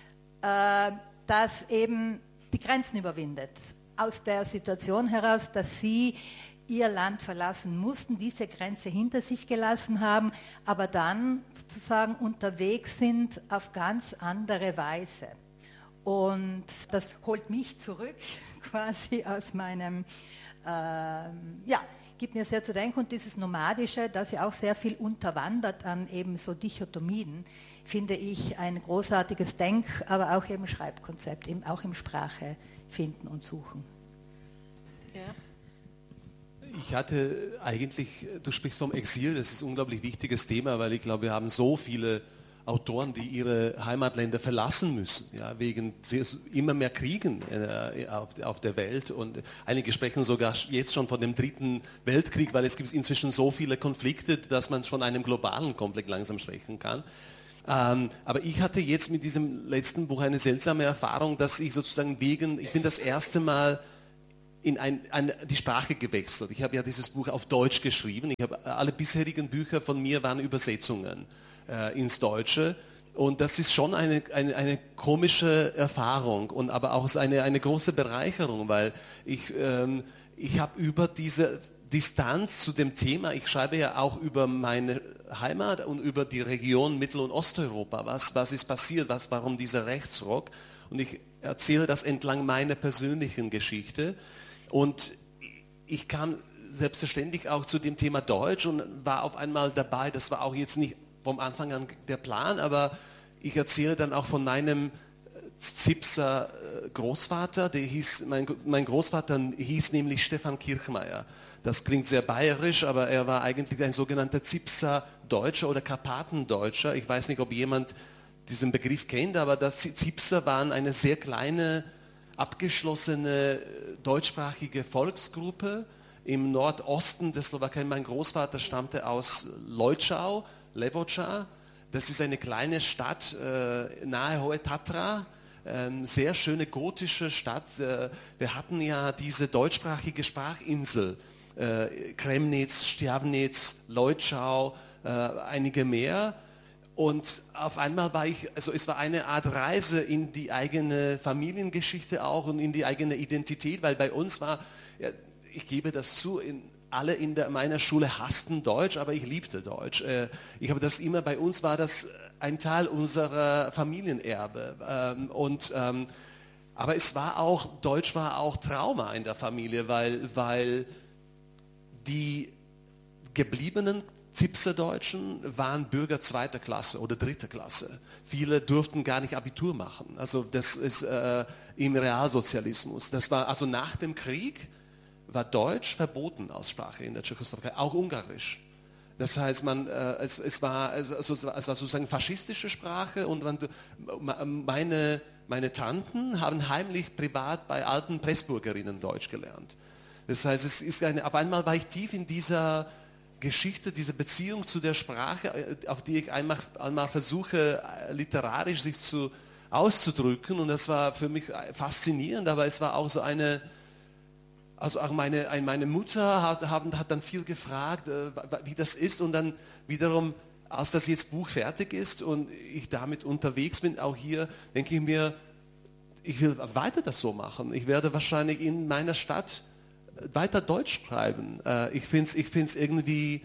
äh, das eben die Grenzen überwindet, aus der Situation heraus, dass sie ihr Land verlassen mussten, diese Grenze hinter sich gelassen haben, aber dann sozusagen unterwegs sind auf ganz andere Weise. Und das holt mich zurück, quasi aus meinem, äh, ja, gibt mir sehr zu denken. Und dieses Nomadische, das ja auch sehr viel unterwandert an eben so Dichotomien, finde ich ein großartiges Denk-, aber auch eben Schreibkonzept, eben auch im Sprache finden und suchen. Ja. Ich hatte eigentlich, du sprichst vom Exil, das ist ein unglaublich wichtiges Thema, weil ich glaube, wir haben so viele Autoren, die ihre Heimatländer verlassen müssen, ja, wegen immer mehr Kriegen äh, auf, auf der Welt, und einige sprechen sogar jetzt schon von dem dritten Weltkrieg, weil es gibt inzwischen so viele Konflikte, dass man von einem globalen Konflikt langsam sprechen kann. Ähm, aber ich hatte jetzt mit diesem letzten Buch eine seltsame Erfahrung, dass ich sozusagen wegen, ich bin das erste Mal in ein, ein, die Sprache gewechselt. Ich habe ja dieses Buch auf Deutsch geschrieben. Ich habe, alle bisherigen Bücher von mir waren Übersetzungen äh, ins Deutsche. Und das ist schon eine, eine, eine komische Erfahrung, und aber auch eine, eine große Bereicherung, weil ich, ähm, ich habe über diese Distanz zu dem Thema, ich schreibe ja auch über meine Heimat und über die Region Mittel- und Osteuropa. Was, was ist passiert? Was, warum dieser Rechtsruck? Und ich erzähle das entlang meiner persönlichen Geschichte. Und ich kam selbstverständlich auch zu dem Thema Deutsch und war auf einmal dabei. Das war auch jetzt nicht vom Anfang an der Plan, aber ich erzähle dann auch von meinem Zipser Großvater. Der hieß, mein, mein Großvater hieß nämlich Stefan Kirchmeier. Das klingt sehr bayerisch, aber er war eigentlich ein sogenannter Zipser Deutscher oder Karpatendeutscher. Ich weiß nicht, ob jemand diesen Begriff kennt, aber das Zipser waren eine sehr kleine, abgeschlossene deutschsprachige Volksgruppe im Nordosten der Slowakei. Mein Großvater stammte aus Leutschau, Levoča, Das ist eine kleine Stadt äh, nahe Hohe Tatra, ähm, sehr schöne gotische Stadt. Äh, wir hatten ja diese deutschsprachige Sprachinsel, äh, Kremnitz, Stjabnitz, Leutschau, äh, einige mehr. Und auf einmal war ich, also es war eine Art Reise in die eigene Familiengeschichte auch und in die eigene Identität, weil bei uns war, ja, ich gebe das zu, in, alle in der, meiner Schule hassten Deutsch, aber ich liebte Deutsch. Äh, ich habe das immer, bei uns war das ein Teil unserer Familienerbe. Ähm, und, ähm, aber es war auch, Deutsch war auch Trauma in der Familie, weil, weil die gebliebenen Zipser-Deutschen waren Bürger zweiter Klasse oder dritter Klasse. Viele durften gar nicht Abitur machen. Also das ist äh, im Realsozialismus. Das war also nach dem Krieg war Deutsch verboten als Sprache in der Tschechoslowakei, auch Ungarisch. Das heißt, man, äh, es, es, war, also, es war sozusagen faschistische Sprache und man, meine, meine Tanten haben heimlich privat bei alten Pressburgerinnen Deutsch gelernt. Das heißt, es ist eine, auf einmal war ich tief in dieser Geschichte, diese Beziehung zu der Sprache, auf die ich einmal, einmal versuche, literarisch sich zu, auszudrücken. Und das war für mich faszinierend, aber es war auch so eine, also auch meine, meine Mutter hat, hat dann viel gefragt, wie das ist. Und dann wiederum, als das jetzt Buch fertig ist und ich damit unterwegs bin, auch hier, denke ich mir, ich will weiter das so machen. Ich werde wahrscheinlich in meiner Stadt weiter Deutsch schreiben. Ich finde es ich find's irgendwie,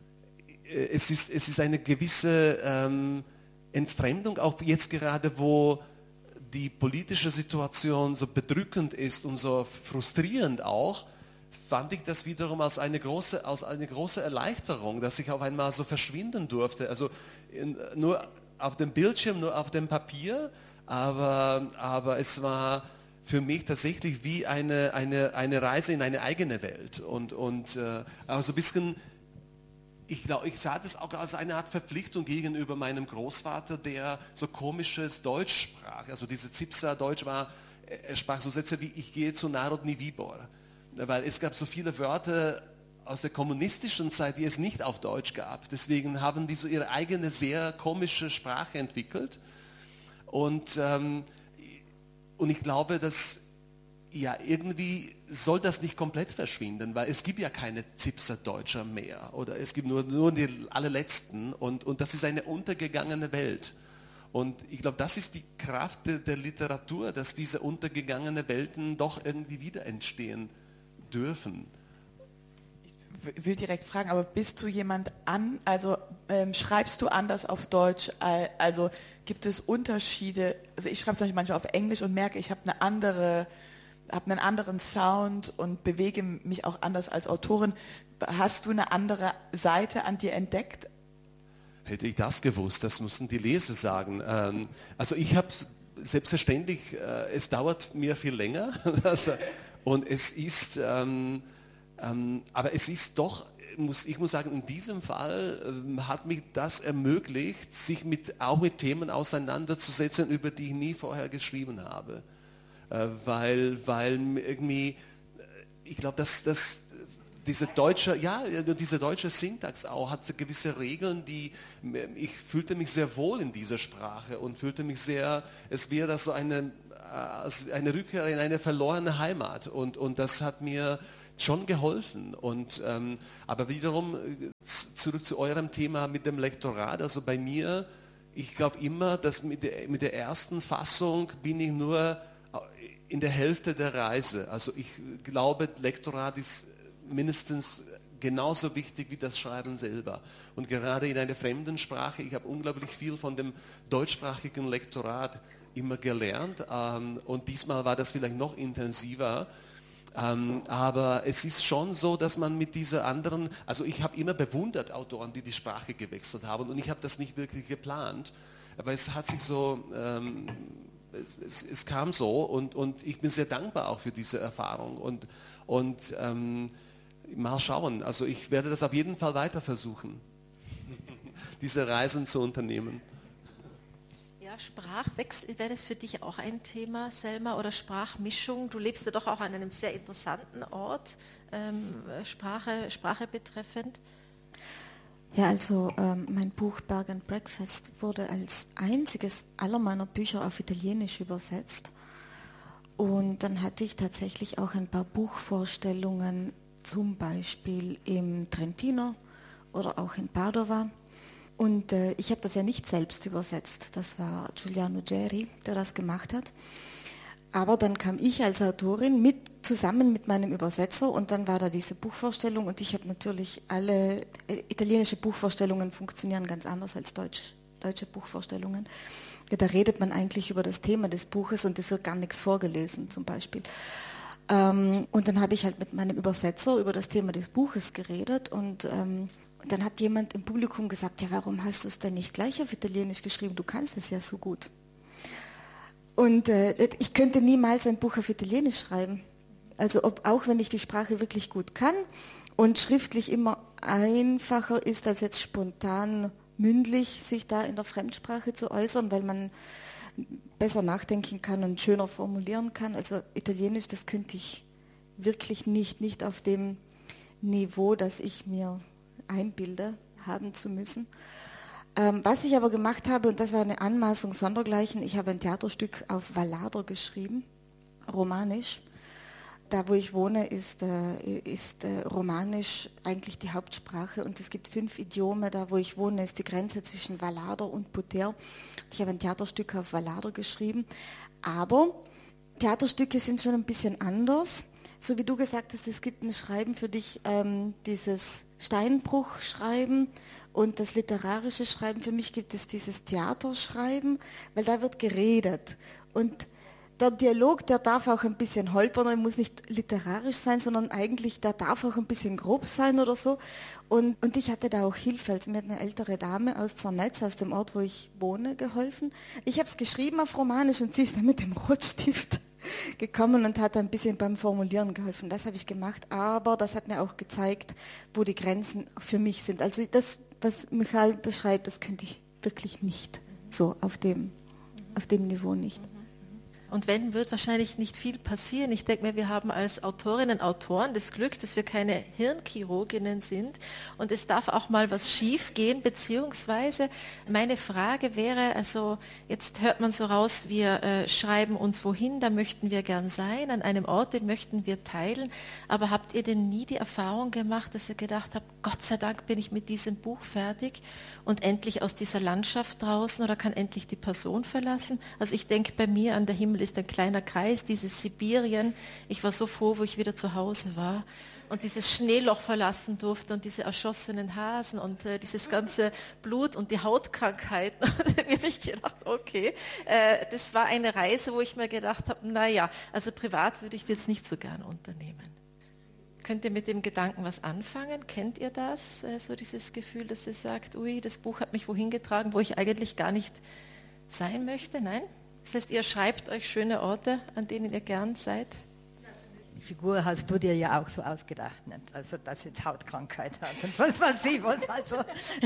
es ist, es ist eine gewisse ähm, Entfremdung, auch jetzt gerade, wo die politische Situation so bedrückend ist und so frustrierend auch, fand ich das wiederum als eine große, als eine große Erleichterung, dass ich auf einmal so verschwinden durfte. Also in, nur auf dem Bildschirm, nur auf dem Papier, aber, aber es war für mich tatsächlich wie eine, eine, eine Reise in eine eigene Welt. Und, und äh, also ein bisschen, ich glaube, ich sah das auch als eine Art Verpflichtung gegenüber meinem Großvater, der so komisches Deutsch sprach. Also diese Zipser Deutsch war, er sprach so Sätze wie, ich gehe zu Narodny Výbor. Weil es gab so viele Wörter aus der kommunistischen Zeit, die es nicht auf Deutsch gab. Deswegen haben die so ihre eigene sehr komische Sprache entwickelt. Und ähm, Und ich glaube, dass ja irgendwie soll das nicht komplett verschwinden, weil es gibt ja keine Zipser-Deutscher mehr oder es gibt nur, nur die allerletzten und, und das ist eine untergegangene Welt. Und ich glaube, das ist die Kraft der, der Literatur, dass diese untergegangenen Welten doch irgendwie wieder entstehen dürfen. Ich will direkt fragen, aber bist du jemand an, also ähm, schreibst du anders auf Deutsch, also gibt es Unterschiede, also ich schreibe zum Beispiel manchmal auf Englisch und merke, ich habe eine andere, habe einen anderen Sound und bewege mich auch anders als Autorin. Hast du eine andere Seite an dir entdeckt? Hätte ich das gewusst, das müssen die Leser sagen. Ähm, also ich habe selbstverständlich, äh, es dauert mir viel länger also, und es ist... Ähm, Ähm, aber es ist doch, muss, ich muss sagen, in diesem Fall ähm, hat mich das ermöglicht, sich mit, auch mit Themen auseinanderzusetzen, über die ich nie vorher geschrieben habe. Äh, weil, weil irgendwie, ich glaube, dass, dass diese deutsche, ja, diese deutsche Syntax auch hat gewisse Regeln, die, ich fühlte mich sehr wohl in dieser Sprache und fühlte mich sehr, es wäre das so eine, eine Rückkehr in eine verlorene Heimat und, und das hat mir schon geholfen. Und, ähm, aber wiederum zurück zu eurem Thema mit dem Lektorat. Also bei mir, ich glaube immer, dass mit der, mit der ersten Fassung bin ich nur in der Hälfte der Reise. Also ich glaube, Lektorat ist mindestens genauso wichtig wie das Schreiben selber. Und gerade in einer fremden Sprache, ich habe unglaublich viel von dem deutschsprachigen Lektorat immer gelernt. Ähm, und diesmal war das vielleicht noch intensiver. Ähm, aber es ist schon so, dass man mit dieser anderen, also ich habe immer bewundert Autoren, die die Sprache gewechselt haben und ich habe das nicht wirklich geplant, aber es hat sich so, ähm, es, es, es kam so und, und ich bin sehr dankbar auch für diese Erfahrung und, und ähm, mal schauen, also ich werde das auf jeden Fall weiter versuchen, diese Reisen zu unternehmen. Ja, Sprachwechsel, wäre das für dich auch ein Thema, Selma, oder Sprachmischung? Du lebst ja doch auch an einem sehr interessanten Ort, ähm, Sprache, Sprache betreffend. Ja, also ähm, mein Buch Berg and Breakfast wurde als einziges aller meiner Bücher auf Italienisch übersetzt. Und dann hatte ich tatsächlich auch ein paar Buchvorstellungen, zum Beispiel im Trentino oder auch in Padova. Und äh, ich habe das ja nicht selbst übersetzt, das war Giuliano Geri, der das gemacht hat. Aber dann kam ich als Autorin mit, zusammen mit meinem Übersetzer und dann war da diese Buchvorstellung und ich habe natürlich alle, äh, italienische Buchvorstellungen funktionieren ganz anders als Deutsch, deutsche Buchvorstellungen. Ja, da redet man eigentlich über das Thema des Buches und es wird gar nichts vorgelesen zum Beispiel. Ähm, und dann habe ich halt mit meinem Übersetzer über das Thema des Buches geredet und ähm, dann hat jemand im Publikum gesagt, ja, warum hast du es denn nicht gleich auf Italienisch geschrieben? Du kannst es ja so gut. Und äh, ich könnte niemals ein Buch auf Italienisch schreiben. Also ob, auch wenn ich die Sprache wirklich gut kann und schriftlich immer einfacher ist, als jetzt spontan mündlich sich da in der Fremdsprache zu äußern, weil man besser nachdenken kann und schöner formulieren kann. Also Italienisch, das könnte ich wirklich nicht, nicht auf dem Niveau, das ich mir einbilde, haben zu müssen. Ähm, was ich aber gemacht habe, und das war eine Anmaßung sondergleichen, ich habe ein Theaterstück auf Valader geschrieben, romanisch. Da, wo ich wohne, ist, äh, ist äh, Romanisch eigentlich die Hauptsprache und es gibt fünf Idiome. Da, wo ich wohne, ist die Grenze zwischen Valader und Puter. Ich habe ein Theaterstück auf Valader geschrieben, aber Theaterstücke sind schon ein bisschen anders. So wie du gesagt hast, es gibt ein Schreiben für dich, ähm, dieses Steinbruchschreiben und das literarische Schreiben. Für mich gibt es dieses Theaterschreiben, weil da wird geredet. Und der Dialog, der darf auch ein bisschen holpern, er muss nicht literarisch sein, sondern eigentlich, der darf auch ein bisschen grob sein oder so. Und, und ich hatte da auch Hilfe. Also mir hat eine ältere Dame aus Zernetz, aus dem Ort, wo ich wohne, geholfen. Ich habe es geschrieben auf Romanisch und sie ist dann mit dem Rotstift gekommen und hat ein bisschen beim Formulieren geholfen. Das habe ich gemacht, aber das hat mir auch gezeigt, wo die Grenzen für mich sind. Also das, was Michael beschreibt, das könnte ich wirklich nicht so auf dem, auf dem Niveau nicht. Und wenn, wird wahrscheinlich nicht viel passieren. Ich denke mir, wir haben als Autorinnen und Autoren das Glück, dass wir keine Hirnchirurginnen sind. Und es darf auch mal was schief gehen, beziehungsweise meine Frage wäre, also jetzt hört man so raus, wir äh, schreiben uns wohin, da möchten wir gern sein, an einem Ort, den möchten wir teilen. Aber habt ihr denn nie die Erfahrung gemacht, dass ihr gedacht habt, Gott sei Dank bin ich mit diesem Buch fertig und endlich aus dieser Landschaft draußen oder kann endlich die Person verlassen? Also ich denke bei mir an der Himmel ist ein kleiner Kreis, dieses Sibirien. Ich war so froh, wo ich wieder zu Hause war und dieses Schneeloch verlassen durfte und diese erschossenen Hasen und äh, dieses ganze Blut und die Hautkrankheiten. Und da habe ich gedacht, okay, äh, das war eine Reise, wo ich mir gedacht habe, naja, also privat würde ich das jetzt nicht so gern unternehmen. Könnt ihr mit dem Gedanken was anfangen? Kennt ihr das? Äh, so dieses Gefühl, dass ihr sagt, ui, das Buch hat mich wohin getragen, wo ich eigentlich gar nicht sein möchte? Nein? Das heißt, ihr schreibt euch schöne Orte, an denen ihr gern seid? Die Figur hast du dir ja auch so ausgedacht, nicht? Also dass jetzt Hautkrankheit hat und was weiß ich was. Also,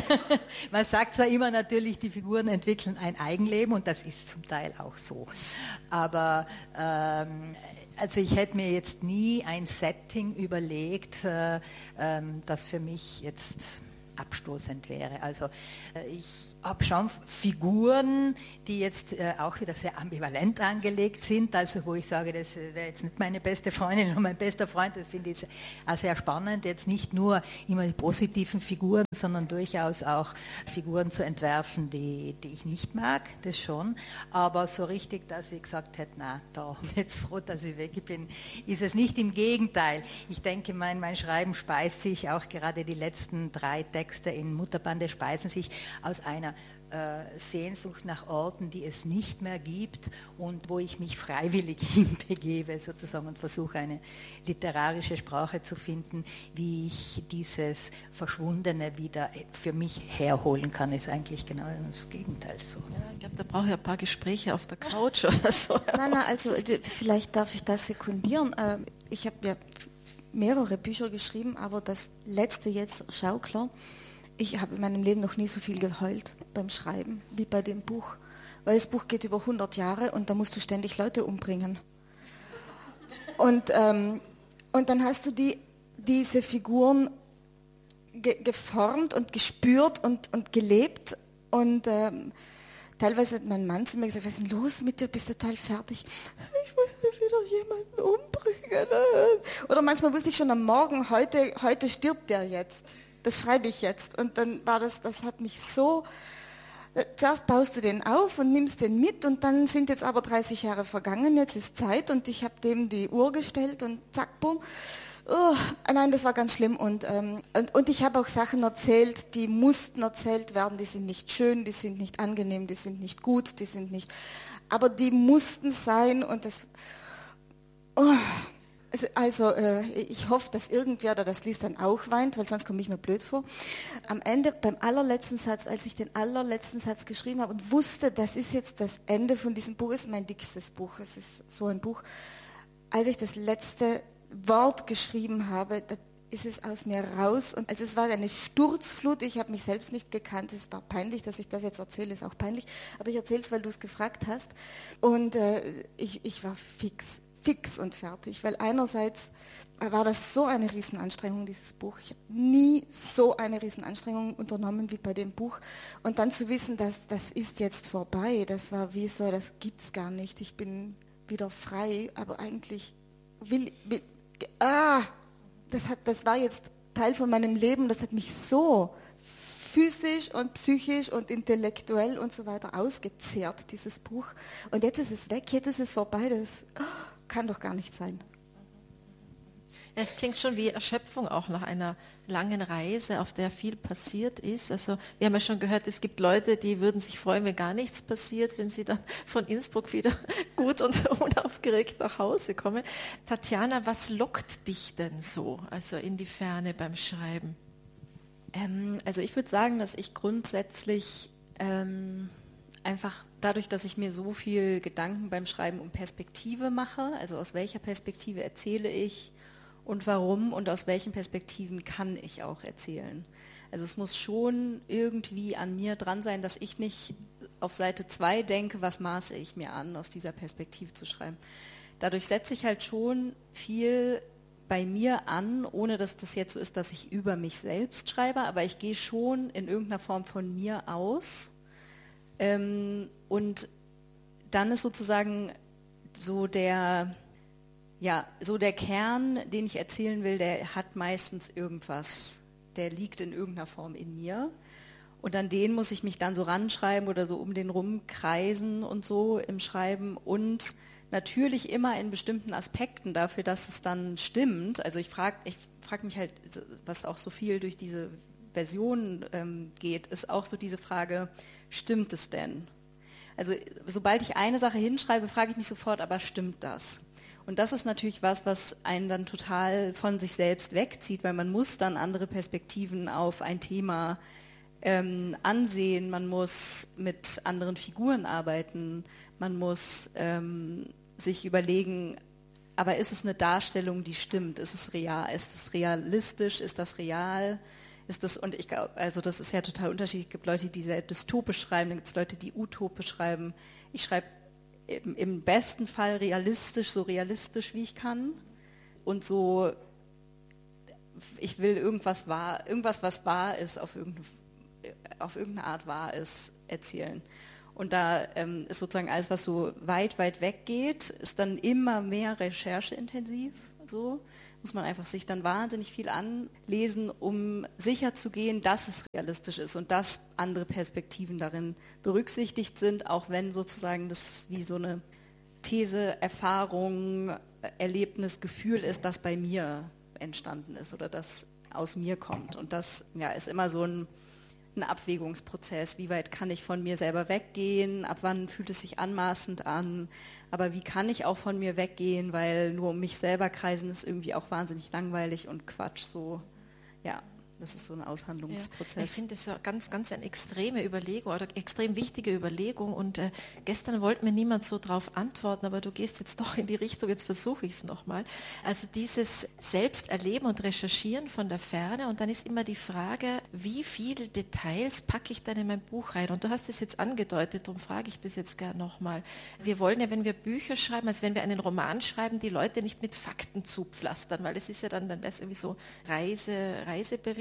man sagt zwar immer natürlich, die Figuren entwickeln ein Eigenleben und das ist zum Teil auch so. Aber ähm, also ich hätte mir jetzt nie ein Setting überlegt, äh, ähm, das für mich jetzt abstoßend wäre. Also äh, ich habe schon Figuren, die jetzt äh, auch wieder sehr ambivalent angelegt sind, also wo ich sage, das wäre jetzt nicht meine beste Freundin oder mein bester Freund, das finde ich auch sehr spannend, jetzt nicht nur immer die positiven Figuren, sondern durchaus auch Figuren zu entwerfen, die, die ich nicht mag, das schon, aber so richtig, dass ich gesagt hätte, na, da bin ich jetzt froh, dass ich weg bin, ist es nicht, im Gegenteil. Ich denke, mein, mein Schreiben speist sich, auch gerade die letzten drei Texte in Mutterbande speisen sich aus einer äh, Sehnsucht nach Orten, die es nicht mehr gibt und wo ich mich freiwillig hinbegebe sozusagen und versuche eine literarische Sprache zu finden, wie ich dieses Verschwundene wieder für mich herholen kann, ist eigentlich genau das Gegenteil so. Ja, ich glaube, da brauche ich ein paar Gespräche auf der Couch oder so. Nein, nein, also vielleicht darf ich das sekundieren. Ich habe ja mehrere Bücher geschrieben, aber das letzte jetzt, Schaukler, ich habe in meinem Leben noch nie so viel geheult beim Schreiben wie bei dem Buch. Weil das Buch geht über hundert Jahre und da musst du ständig Leute umbringen. Und, ähm, und dann hast du die, diese Figuren ge- geformt und gespürt und, und gelebt. Und ähm, teilweise hat mein Mann zu mir gesagt, was ist denn los mit dir, bist du total fertig? Ich musste wieder jemanden umbringen. Oder manchmal wusste ich schon am Morgen, heute, heute stirbt der jetzt. Das schreibe ich jetzt. Und dann war das, das hat mich so... Zuerst baust du den auf und nimmst den mit und dann sind jetzt aber dreißig Jahre vergangen, jetzt ist Zeit und ich habe dem die Uhr gestellt und zack, bumm. Oh, nein, das war ganz schlimm und, ähm, und, und ich habe auch Sachen erzählt, die mussten erzählt werden, die sind nicht schön, die sind nicht angenehm, die sind nicht gut, die sind nicht, aber die mussten sein und das... Oh. Also äh, ich hoffe, dass irgendwer, der das liest, dann auch weint, weil sonst komme ich mir blöd vor. Am Ende, beim allerletzten Satz, als ich den allerletzten Satz geschrieben habe und wusste, das ist jetzt das Ende von diesem Buch, ist mein dickstes Buch, es ist so ein Buch. Als ich das letzte Wort geschrieben habe, da ist es aus mir raus und also es war eine Sturzflut, ich habe mich selbst nicht gekannt, es war peinlich, dass ich das jetzt erzähle, ist auch peinlich, aber ich erzähle es, weil du es gefragt hast und äh, ich, ich war fix. fix und fertig, weil einerseits war das so eine Riesenanstrengung, dieses Buch. Ich habe nie so eine Riesenanstrengung unternommen wie bei dem Buch. Und dann zu wissen, dass das ist jetzt vorbei, das war wie so, das gibt's gar nicht. Ich bin wieder frei, aber eigentlich will, will ah, das hat, das war jetzt Teil von meinem Leben, das hat mich so physisch und psychisch und intellektuell und so weiter ausgezehrt, dieses Buch. Und jetzt ist es weg, jetzt ist es vorbei, das... Oh, kann doch gar nicht sein. Es klingt schon wie Erschöpfung auch nach einer langen Reise, auf der viel passiert ist. Also wir haben ja schon gehört, es gibt Leute, die würden sich freuen, wenn gar nichts passiert, wenn sie dann von Innsbruck wieder gut und unaufgeregt nach Hause kommen. Tatjana, was lockt dich denn so, also in die Ferne beim Schreiben? Ähm, also ich würde sagen, dass ich grundsätzlich ähm, einfach dadurch, dass ich mir so viel Gedanken beim Schreiben um Perspektive mache, also aus welcher Perspektive erzähle ich und warum und aus welchen Perspektiven kann ich auch erzählen. Also es muss schon irgendwie an mir dran sein, dass ich nicht auf Seite zwei denke, was maße ich mir an, aus dieser Perspektive zu schreiben. Dadurch setze ich halt schon viel bei mir an, ohne dass das jetzt so ist, dass ich über mich selbst schreibe, aber ich gehe schon in irgendeiner Form von mir aus. Ähm, und dann ist sozusagen so der, ja, so der Kern, den ich erzählen will, der hat meistens irgendwas, der liegt in irgendeiner Form in mir. Und an den muss ich mich dann so ranschreiben oder so um den rumkreisen und so im Schreiben und natürlich immer in bestimmten Aspekten dafür, dass es dann stimmt. Also ich frage ich frag mich halt, was auch so viel durch diese Version ähm, geht, ist auch so diese Frage, stimmt es denn? Also sobald ich eine Sache hinschreibe, frage ich mich sofort, aber stimmt das? Und das ist natürlich was, was einen dann total von sich selbst wegzieht, weil man muss dann andere Perspektiven auf ein Thema ähm, ansehen, man muss mit anderen Figuren arbeiten, man muss ähm, sich überlegen, aber ist es eine Darstellung, die stimmt? Ist es real? Ist es realistisch? Ist das real? Ist das, und ich glaube, also das ist ja total unterschiedlich. Es gibt Leute, die sehr dystopisch schreiben, dann gibt es Leute, die utopisch schreiben. Ich schreibe im, im besten Fall realistisch, so realistisch wie ich kann. Und so, ich will irgendwas wahr, irgendwas, was wahr ist, auf irgendeine, auf irgendeine Art wahr ist, erzählen. Und da ähm, ist sozusagen alles, was so weit, weit weg geht, ist dann immer mehr rechercheintensiv, so. Muss man einfach sich dann wahnsinnig viel anlesen, um sicherzugehen, dass es realistisch ist und dass andere Perspektiven darin berücksichtigt sind, auch wenn sozusagen das wie so eine These, Erfahrung, Erlebnis, Gefühl ist, das bei mir entstanden ist oder das aus mir kommt. Und das ja, ist immer so ein, ein Abwägungsprozess. Wie weit kann ich von mir selber weggehen? Ab wann fühlt es sich anmaßend an? Aber wie kann ich auch von mir weggehen, weil nur um mich selber kreisen ist irgendwie auch wahnsinnig langweilig und Quatsch. So, ja, das ist so ein Aushandlungsprozess. Ja, ich finde das so ganz, ganz eine extreme Überlegung oder extrem wichtige Überlegung. Und äh, gestern wollte mir niemand so drauf antworten, aber du gehst jetzt doch in die Richtung, jetzt versuche ich es nochmal. Also dieses Selbsterleben und Recherchieren von der Ferne und dann ist immer die Frage, wie viele Details packe ich dann in mein Buch rein? Und du hast es jetzt angedeutet, darum frage ich das jetzt gerne nochmal. Wir wollen ja, wenn wir Bücher schreiben, als wenn wir einen Roman schreiben, die Leute nicht mit Fakten zupflastern, weil es ist ja dann, dann wäre es irgendwie so Reise, Reisebericht.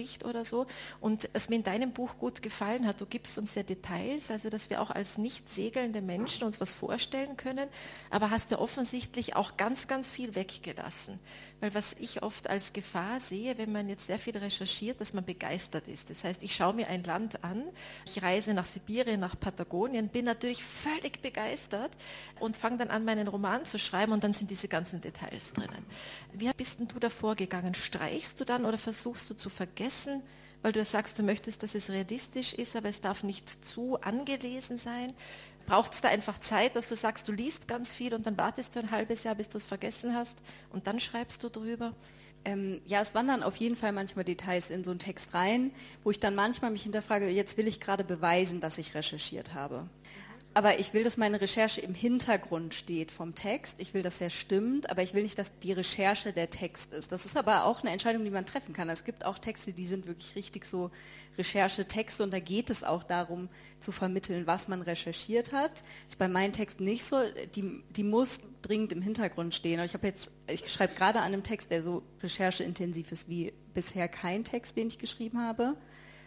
spricht oder so. Und was mir in deinem Buch gut gefallen hat, du gibst uns ja Details, also dass wir auch als nicht segelnde Menschen uns was vorstellen können, aber hast du offensichtlich auch ganz, ganz viel weggelassen. Weil was ich oft als Gefahr sehe, wenn man jetzt sehr viel recherchiert, dass man begeistert ist. Das heißt, ich schaue mir ein Land an, ich reise nach Sibirien, nach Patagonien, bin natürlich völlig begeistert und fange dann an, meinen Roman zu schreiben und dann sind diese ganzen Details drinnen. Wie bist denn du da vorgegangen? Streichst du dann oder versuchst du zu vergessen, weil du sagst, du möchtest, dass es realistisch ist, aber es darf nicht zu angelesen sein? Braucht es da einfach Zeit, dass du sagst, du liest ganz viel und dann wartest du ein halbes Jahr, bis du es vergessen hast und dann schreibst du drüber? Ähm, ja, es wandern auf jeden Fall manchmal Details in so einen Text rein, wo ich dann manchmal mich hinterfrage, jetzt will ich gerade beweisen, dass ich recherchiert habe. Aber ich will, dass meine Recherche im Hintergrund steht vom Text. Ich will, dass er stimmt, aber ich will nicht, dass die Recherche der Text ist. Das ist aber auch eine Entscheidung, die man treffen kann. Es gibt auch Texte, die sind wirklich richtig so Recherchetexte und da geht es auch darum, zu vermitteln, was man recherchiert hat. Das ist bei meinen Texten nicht so. Die, die muss dringend im Hintergrund stehen. Ich habe jetzt, ich schreibe gerade an einem Text, der so rechercheintensiv ist wie bisher kein Text, den ich geschrieben habe.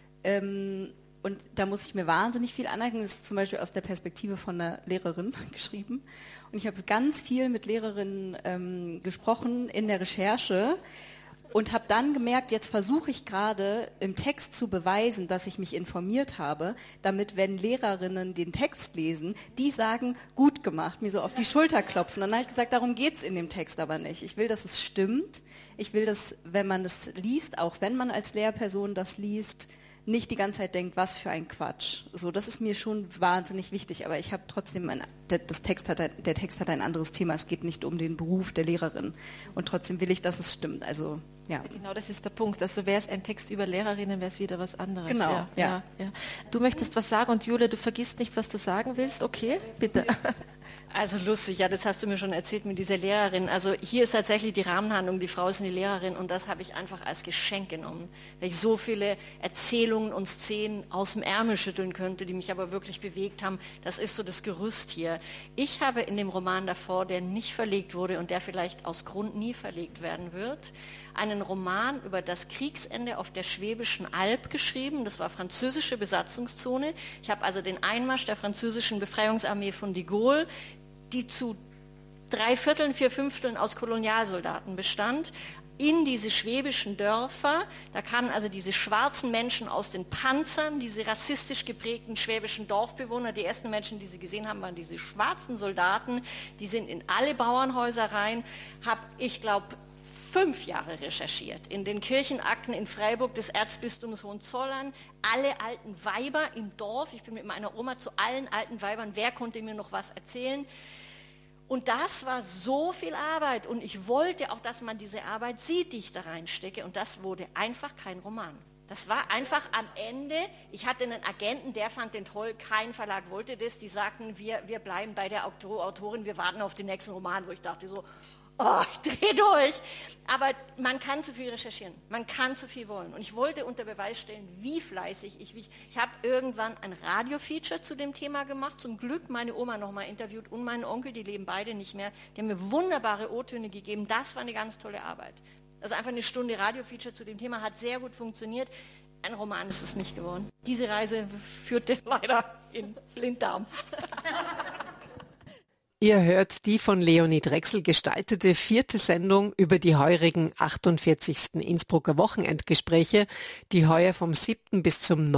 Ähm, Und da muss ich mir wahnsinnig viel aneignen. Das ist zum Beispiel aus der Perspektive von einer Lehrerin geschrieben. Und ich habe ganz viel mit Lehrerinnen ähm, gesprochen in der Recherche und habe dann gemerkt, jetzt versuche ich gerade im Text zu beweisen, dass ich mich informiert habe, damit, wenn Lehrerinnen den Text lesen, die sagen, gut gemacht, mir so auf die Schulter klopfen. Und dann habe ich gesagt, darum geht es in dem Text aber nicht. Ich will, dass es stimmt. Ich will, dass, wenn man das liest, auch wenn man als Lehrperson das liest, nicht die ganze Zeit denkt, was für ein Quatsch. So, das ist mir schon wahnsinnig wichtig, aber ich habe trotzdem, ein, das Text hat, der Text hat ein anderes Thema, es geht nicht um den Beruf der Lehrerin und trotzdem will ich, dass es stimmt. Also, ja. Genau, das ist der Punkt. Also wäre es ein Text über Lehrerinnen, wäre es wieder was anderes. Genau, ja, ja. Ja, ja. Du möchtest was sagen und Julia, du vergisst nicht, was du sagen willst. Okay, bitte. Also lustig, ja, das hast du mir schon erzählt mit dieser Lehrerin. Also hier ist tatsächlich die Rahmenhandlung, die Frau ist eine Lehrerin und das habe ich einfach als Geschenk genommen, weil ich so viele Erzählungen und Szenen aus dem Ärmel schütteln könnte, die mich aber wirklich bewegt haben. Das ist so das Gerüst hier. Ich habe in dem Roman davor, der nicht verlegt wurde und der vielleicht aus Grund nie verlegt werden wird, einen Roman über das Kriegsende auf der Schwäbischen Alb geschrieben. Das war französische Besatzungszone. Ich habe also den Einmarsch der französischen Befreiungsarmee von de Gaulle, die zu drei Vierteln, vier Fünfteln aus Kolonialsoldaten bestand, in diese schwäbischen Dörfer. Da kamen also diese schwarzen Menschen aus den Panzern, diese rassistisch geprägten schwäbischen Dorfbewohner. Die ersten Menschen, die sie gesehen haben, waren diese schwarzen Soldaten. Die sind in alle Bauernhäuser rein. Habe, ich glaube, fünf Jahre recherchiert. In den Kirchenakten in Freiburg des Erzbistums Hohenzollern, alle alten Weiber im Dorf. Ich bin mit meiner Oma zu allen alten Weibern. Wer konnte mir noch was erzählen? Und das war so viel Arbeit und ich wollte auch, dass man diese Arbeit sieht, die ich da reinstecke und das wurde einfach kein Roman. Das war einfach am Ende, ich hatte einen Agenten, der fand den toll, kein Verlag wollte das, die sagten, wir, wir bleiben bei der Autorin, wir warten auf den nächsten Roman, wo ich dachte so, oh, ich drehe durch. Aber man kann zu viel recherchieren, man kann zu viel wollen. Und ich wollte unter Beweis stellen, wie fleißig ich, wie ich, ich habe irgendwann ein Radio-Feature zu dem Thema gemacht, zum Glück meine Oma nochmal interviewt und meinen Onkel, die leben beide nicht mehr, die haben mir wunderbare O-Töne gegeben, das war eine ganz tolle Arbeit. Also einfach eine Stunde Radio-Feature zu dem Thema, hat sehr gut funktioniert. Ein Roman ist es nicht geworden. Diese Reise führte leider in Blinddarm. Ihr hört die von Leonie Drechsel gestaltete vierte Sendung über die heurigen achtundvierzigsten Innsbrucker Wochenendgespräche, die heuer vom siebten bis zum